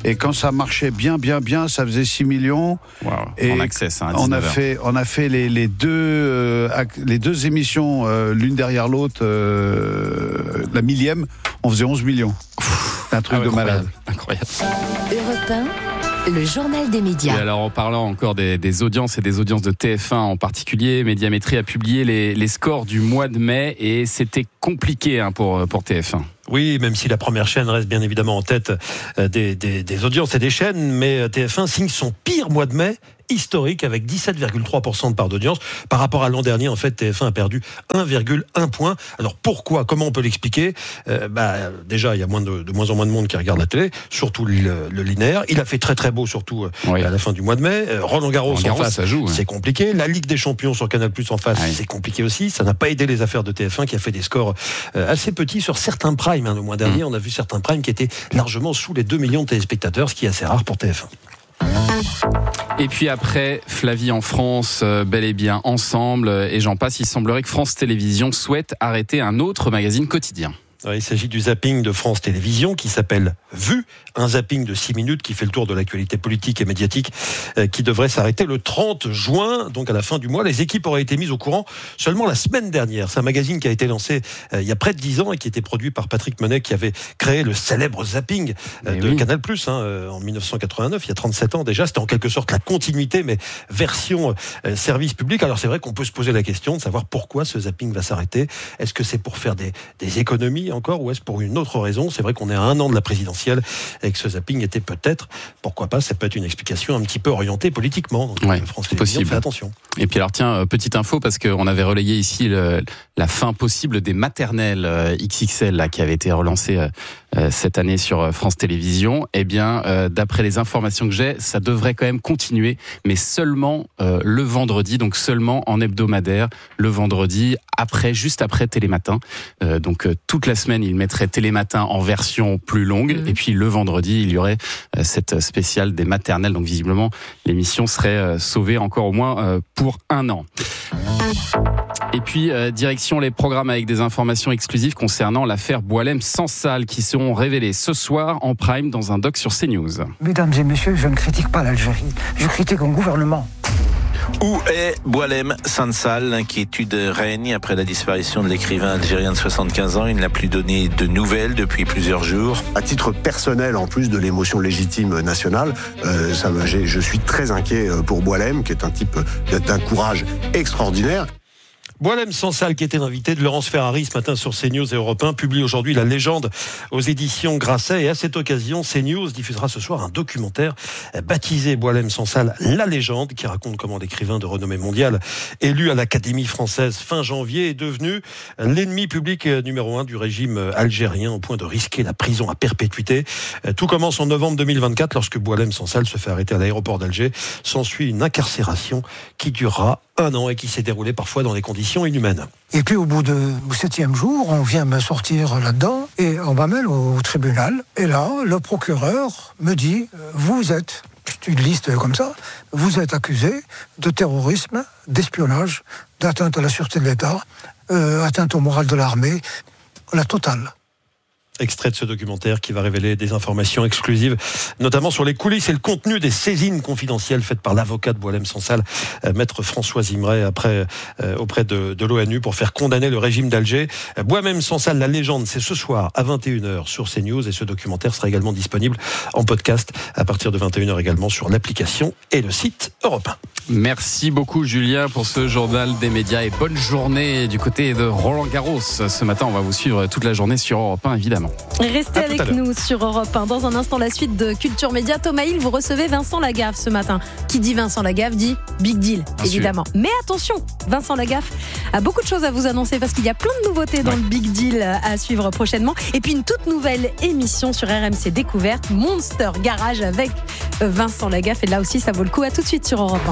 Et quand ça marchait bien, bien, bien, ça faisait six millions. Wow. Et en access, hein, à on a dix-neuf heures. fait, on a fait les, les deux, euh, les deux émissions euh, l'une derrière l'autre. Euh, la millième, on faisait onze millions. C'est un truc Ah, de incroyable. malade. Incroyable. Europe un, le journal des médias. Et alors, en parlant encore des, des audiences et des audiences de T F un en particulier, Médiamétrie a publié les, les scores du mois de mai et c'était compliqué hein, pour, pour T F un. Oui, même si la première chaîne reste bien évidemment en tête des, des, des audiences et des chaînes, mais T F un signe son pire mois de mai historique avec dix-sept virgule trois pour cent de part d'audience. Par rapport à l'an dernier, en fait, T F un a perdu un virgule un point. Alors pourquoi ? Comment on peut l'expliquer ? euh, bah, Déjà, il y a moins de, de moins en moins de monde qui regarde la télé, surtout le, le linéaire. Il a fait très très beau, surtout oui. à la fin du mois de mai. Euh, Roland Garros, Roland Garros en face, ça joue, c'est ouais. compliqué. La Ligue des Champions sur Canal plus en face, ah oui. c'est compliqué aussi. Ça n'a pas aidé les affaires de T F un qui a fait des scores euh, assez petits sur certains primes. Hein. Le mois dernier, mmh. on a vu certains primes qui étaient largement sous les deux millions de téléspectateurs, ce qui est assez rare pour T F un. Et puis après, Flavie en France, euh, bel et bien ensemble, et j'en passe, il semblerait que France Télévisions souhaite arrêter un autre magazine quotidien. Il s'agit du zapping de France Télévisions qui s'appelle Vue, un zapping de six minutes qui fait le tour de l'actualité politique et médiatique euh, qui devrait s'arrêter le trente juin, donc à la fin du mois. Les équipes auraient été mises au courant seulement la semaine dernière. C'est un magazine qui a été lancé euh, il y a près de dix ans et qui était produit par Patrick Menet qui avait créé le célèbre zapping euh, de oui. Canal plus, hein, euh, en dix-neuf cent quatre-vingt-neuf, il y a trente-sept ans déjà. C'était en quelque sorte la continuité, mais version euh, service public. Alors c'est vrai qu'on peut se poser la question de savoir pourquoi ce zapping va s'arrêter. Est-ce que c'est pour faire des, des économies encore, ou est-ce pour une autre raison ? C'est vrai qu'on est à un an de la présidentielle et que ce zapping était peut-être, pourquoi pas, ça peut être une explication un petit peu orientée politiquement. Donc ouais, France c'est possible. Fait attention. Et puis alors tiens, petite info, parce qu'on avait relayé ici le, la fin possible des maternelles euh, X X L là, qui avait été relancée euh, cette année sur France Télévisions. Eh bien, euh, d'après les informations que j'ai, ça devrait quand même continuer, mais seulement euh, le vendredi, donc seulement en hebdomadaire, le vendredi, après, juste après Télématin. Euh, donc euh, toute la semaine, il mettrait Télématin en version plus longue, mmh. et puis le vendredi, il y aurait euh, cette spéciale des maternelles. Donc visiblement, l'émission serait euh, sauvée encore au moins euh, pour un an. Et puis, euh, direction les programmes avec des informations exclusives concernant l'affaire Boualem-Sansal qui seront révélées ce soir en prime dans un doc sur CNews. Mesdames et messieurs, je ne critique pas l'Algérie, je critique un gouvernement. Où est Boualem Sansal ? L'inquiétude règne après la disparition de l'écrivain algérien de soixante-quinze ans. Il n'a plus donné de nouvelles depuis plusieurs jours. À titre personnel, en plus de l'émotion légitime nationale, euh, ça, je suis très inquiet pour Boualem, qui est un type d'un courage extraordinaire. Boualem Sansal, qui était l'invité de Laurence Ferrari ce matin sur CNews et Europe un, publie aujourd'hui La Légende aux éditions Grasset. Et à cette occasion, CNews diffusera ce soir un documentaire baptisé Boualem Sansal, La Légende, qui raconte comment l'écrivain de renommée mondiale, élu à l'Académie française fin janvier, est devenu l'ennemi public numéro un du régime algérien, au point de risquer la prison à perpétuité. Tout commence en novembre deux mille vingt-quatre, lorsque Boualem Sansal se fait arrêter à l'aéroport d'Alger. S'ensuit une incarcération qui durera un an et qui s'est déroulée parfois dans des conditions inhumaines. Et puis au bout de, au septième jour, on vient me sortir là-dedans et on m'amène au, au tribunal. Et là, le procureur me dit, vous êtes, une liste comme ça, vous êtes accusé de terrorisme, d'espionnage, d'atteinte à la sûreté de l'État, euh, atteinte au moral de l'armée, la totale. Extrait de ce documentaire qui va révéler des informations exclusives, notamment sur les coulisses et le contenu des saisines confidentielles faites par l'avocat de Boualem Sansal, euh, maître François Imray, après, euh, auprès de, de l'ONU pour faire condamner le régime d'Alger. Euh, Boualem Sansal, La Légende, c'est ce soir à vingt et une heures sur CNews, et ce documentaire sera également disponible en podcast à partir de vingt et une heures également sur l'application et le site Europe un. Merci beaucoup Julien pour ce journal des médias et bonne journée du côté de Roland Garros. Ce matin, on va vous suivre toute la journée sur Europe un évidemment. Restez avec nous sur Europe un. Dans un instant, la suite de Culture Média. Thomas Hill, vous recevez Vincent Lagaffe ce matin. Qui dit Vincent Lagaffe dit Big Deal, bien évidemment. Sûr. Mais attention, Vincent Lagaffe a beaucoup de choses à vous annoncer parce qu'il y a plein de nouveautés dans ouais. le Big Deal à suivre prochainement. Et puis une toute nouvelle émission sur R M C Découverte, Monster Garage avec Vincent Lagaffe. Et là aussi, ça vaut le coup. À tout de suite sur Europe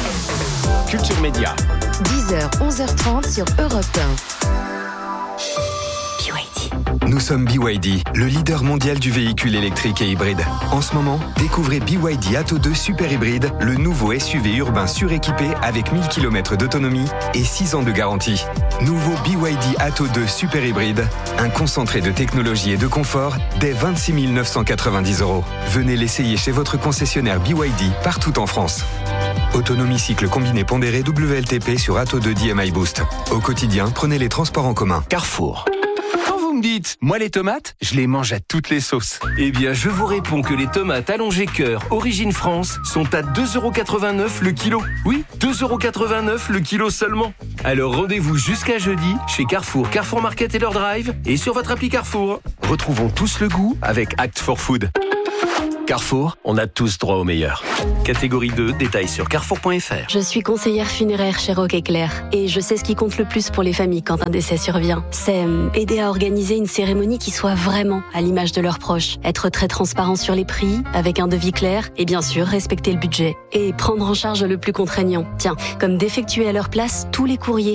un. Culture Média. dix heures, onze heures trente sur Europe un. Nous Nous sommes B Y D, le leader mondial du véhicule électrique et hybride. En ce moment, découvrez B Y D Atto deux Super Hybride, le nouveau S U V urbain suréquipé avec mille kilomètres d'autonomie et six ans de garantie. Nouveau B Y D Atto deux Super Hybride, un concentré de technologie et de confort dès vingt-six mille neuf cent quatre-vingt-dix euros. Venez l'essayer chez votre concessionnaire B Y D partout en France. Autonomie cycle combiné pondéré W L T P sur Atto deux D M I Boost. Au quotidien, prenez les transports en commun. Carrefour. Vous me dites, moi les tomates, je les mange à toutes les sauces. Eh bien, je vous réponds que les tomates allongées cœur Origine France sont à deux euros quatre-vingt-neuf le kilo. Oui, deux euros quatre-vingt-neuf le kilo seulement. Alors rendez-vous jusqu'à jeudi chez Carrefour, Carrefour Market et leur drive et sur votre appli Carrefour. Retrouvons tous le goût avec Act for Food. Carrefour, on a tous droit au meilleur. Catégorie deux, détails sur carrefour point f r. Je suis conseillère funéraire chez Roque Éclair et je sais ce qui compte le plus pour les familles quand un décès survient. C'est aider à organiser une cérémonie qui soit vraiment à l'image de leurs proches. Être très transparent sur les prix, avec un devis clair et bien sûr respecter le budget. Et prendre en charge le plus contraignant. Tiens, comme d'effectuer à leur place tous les courriers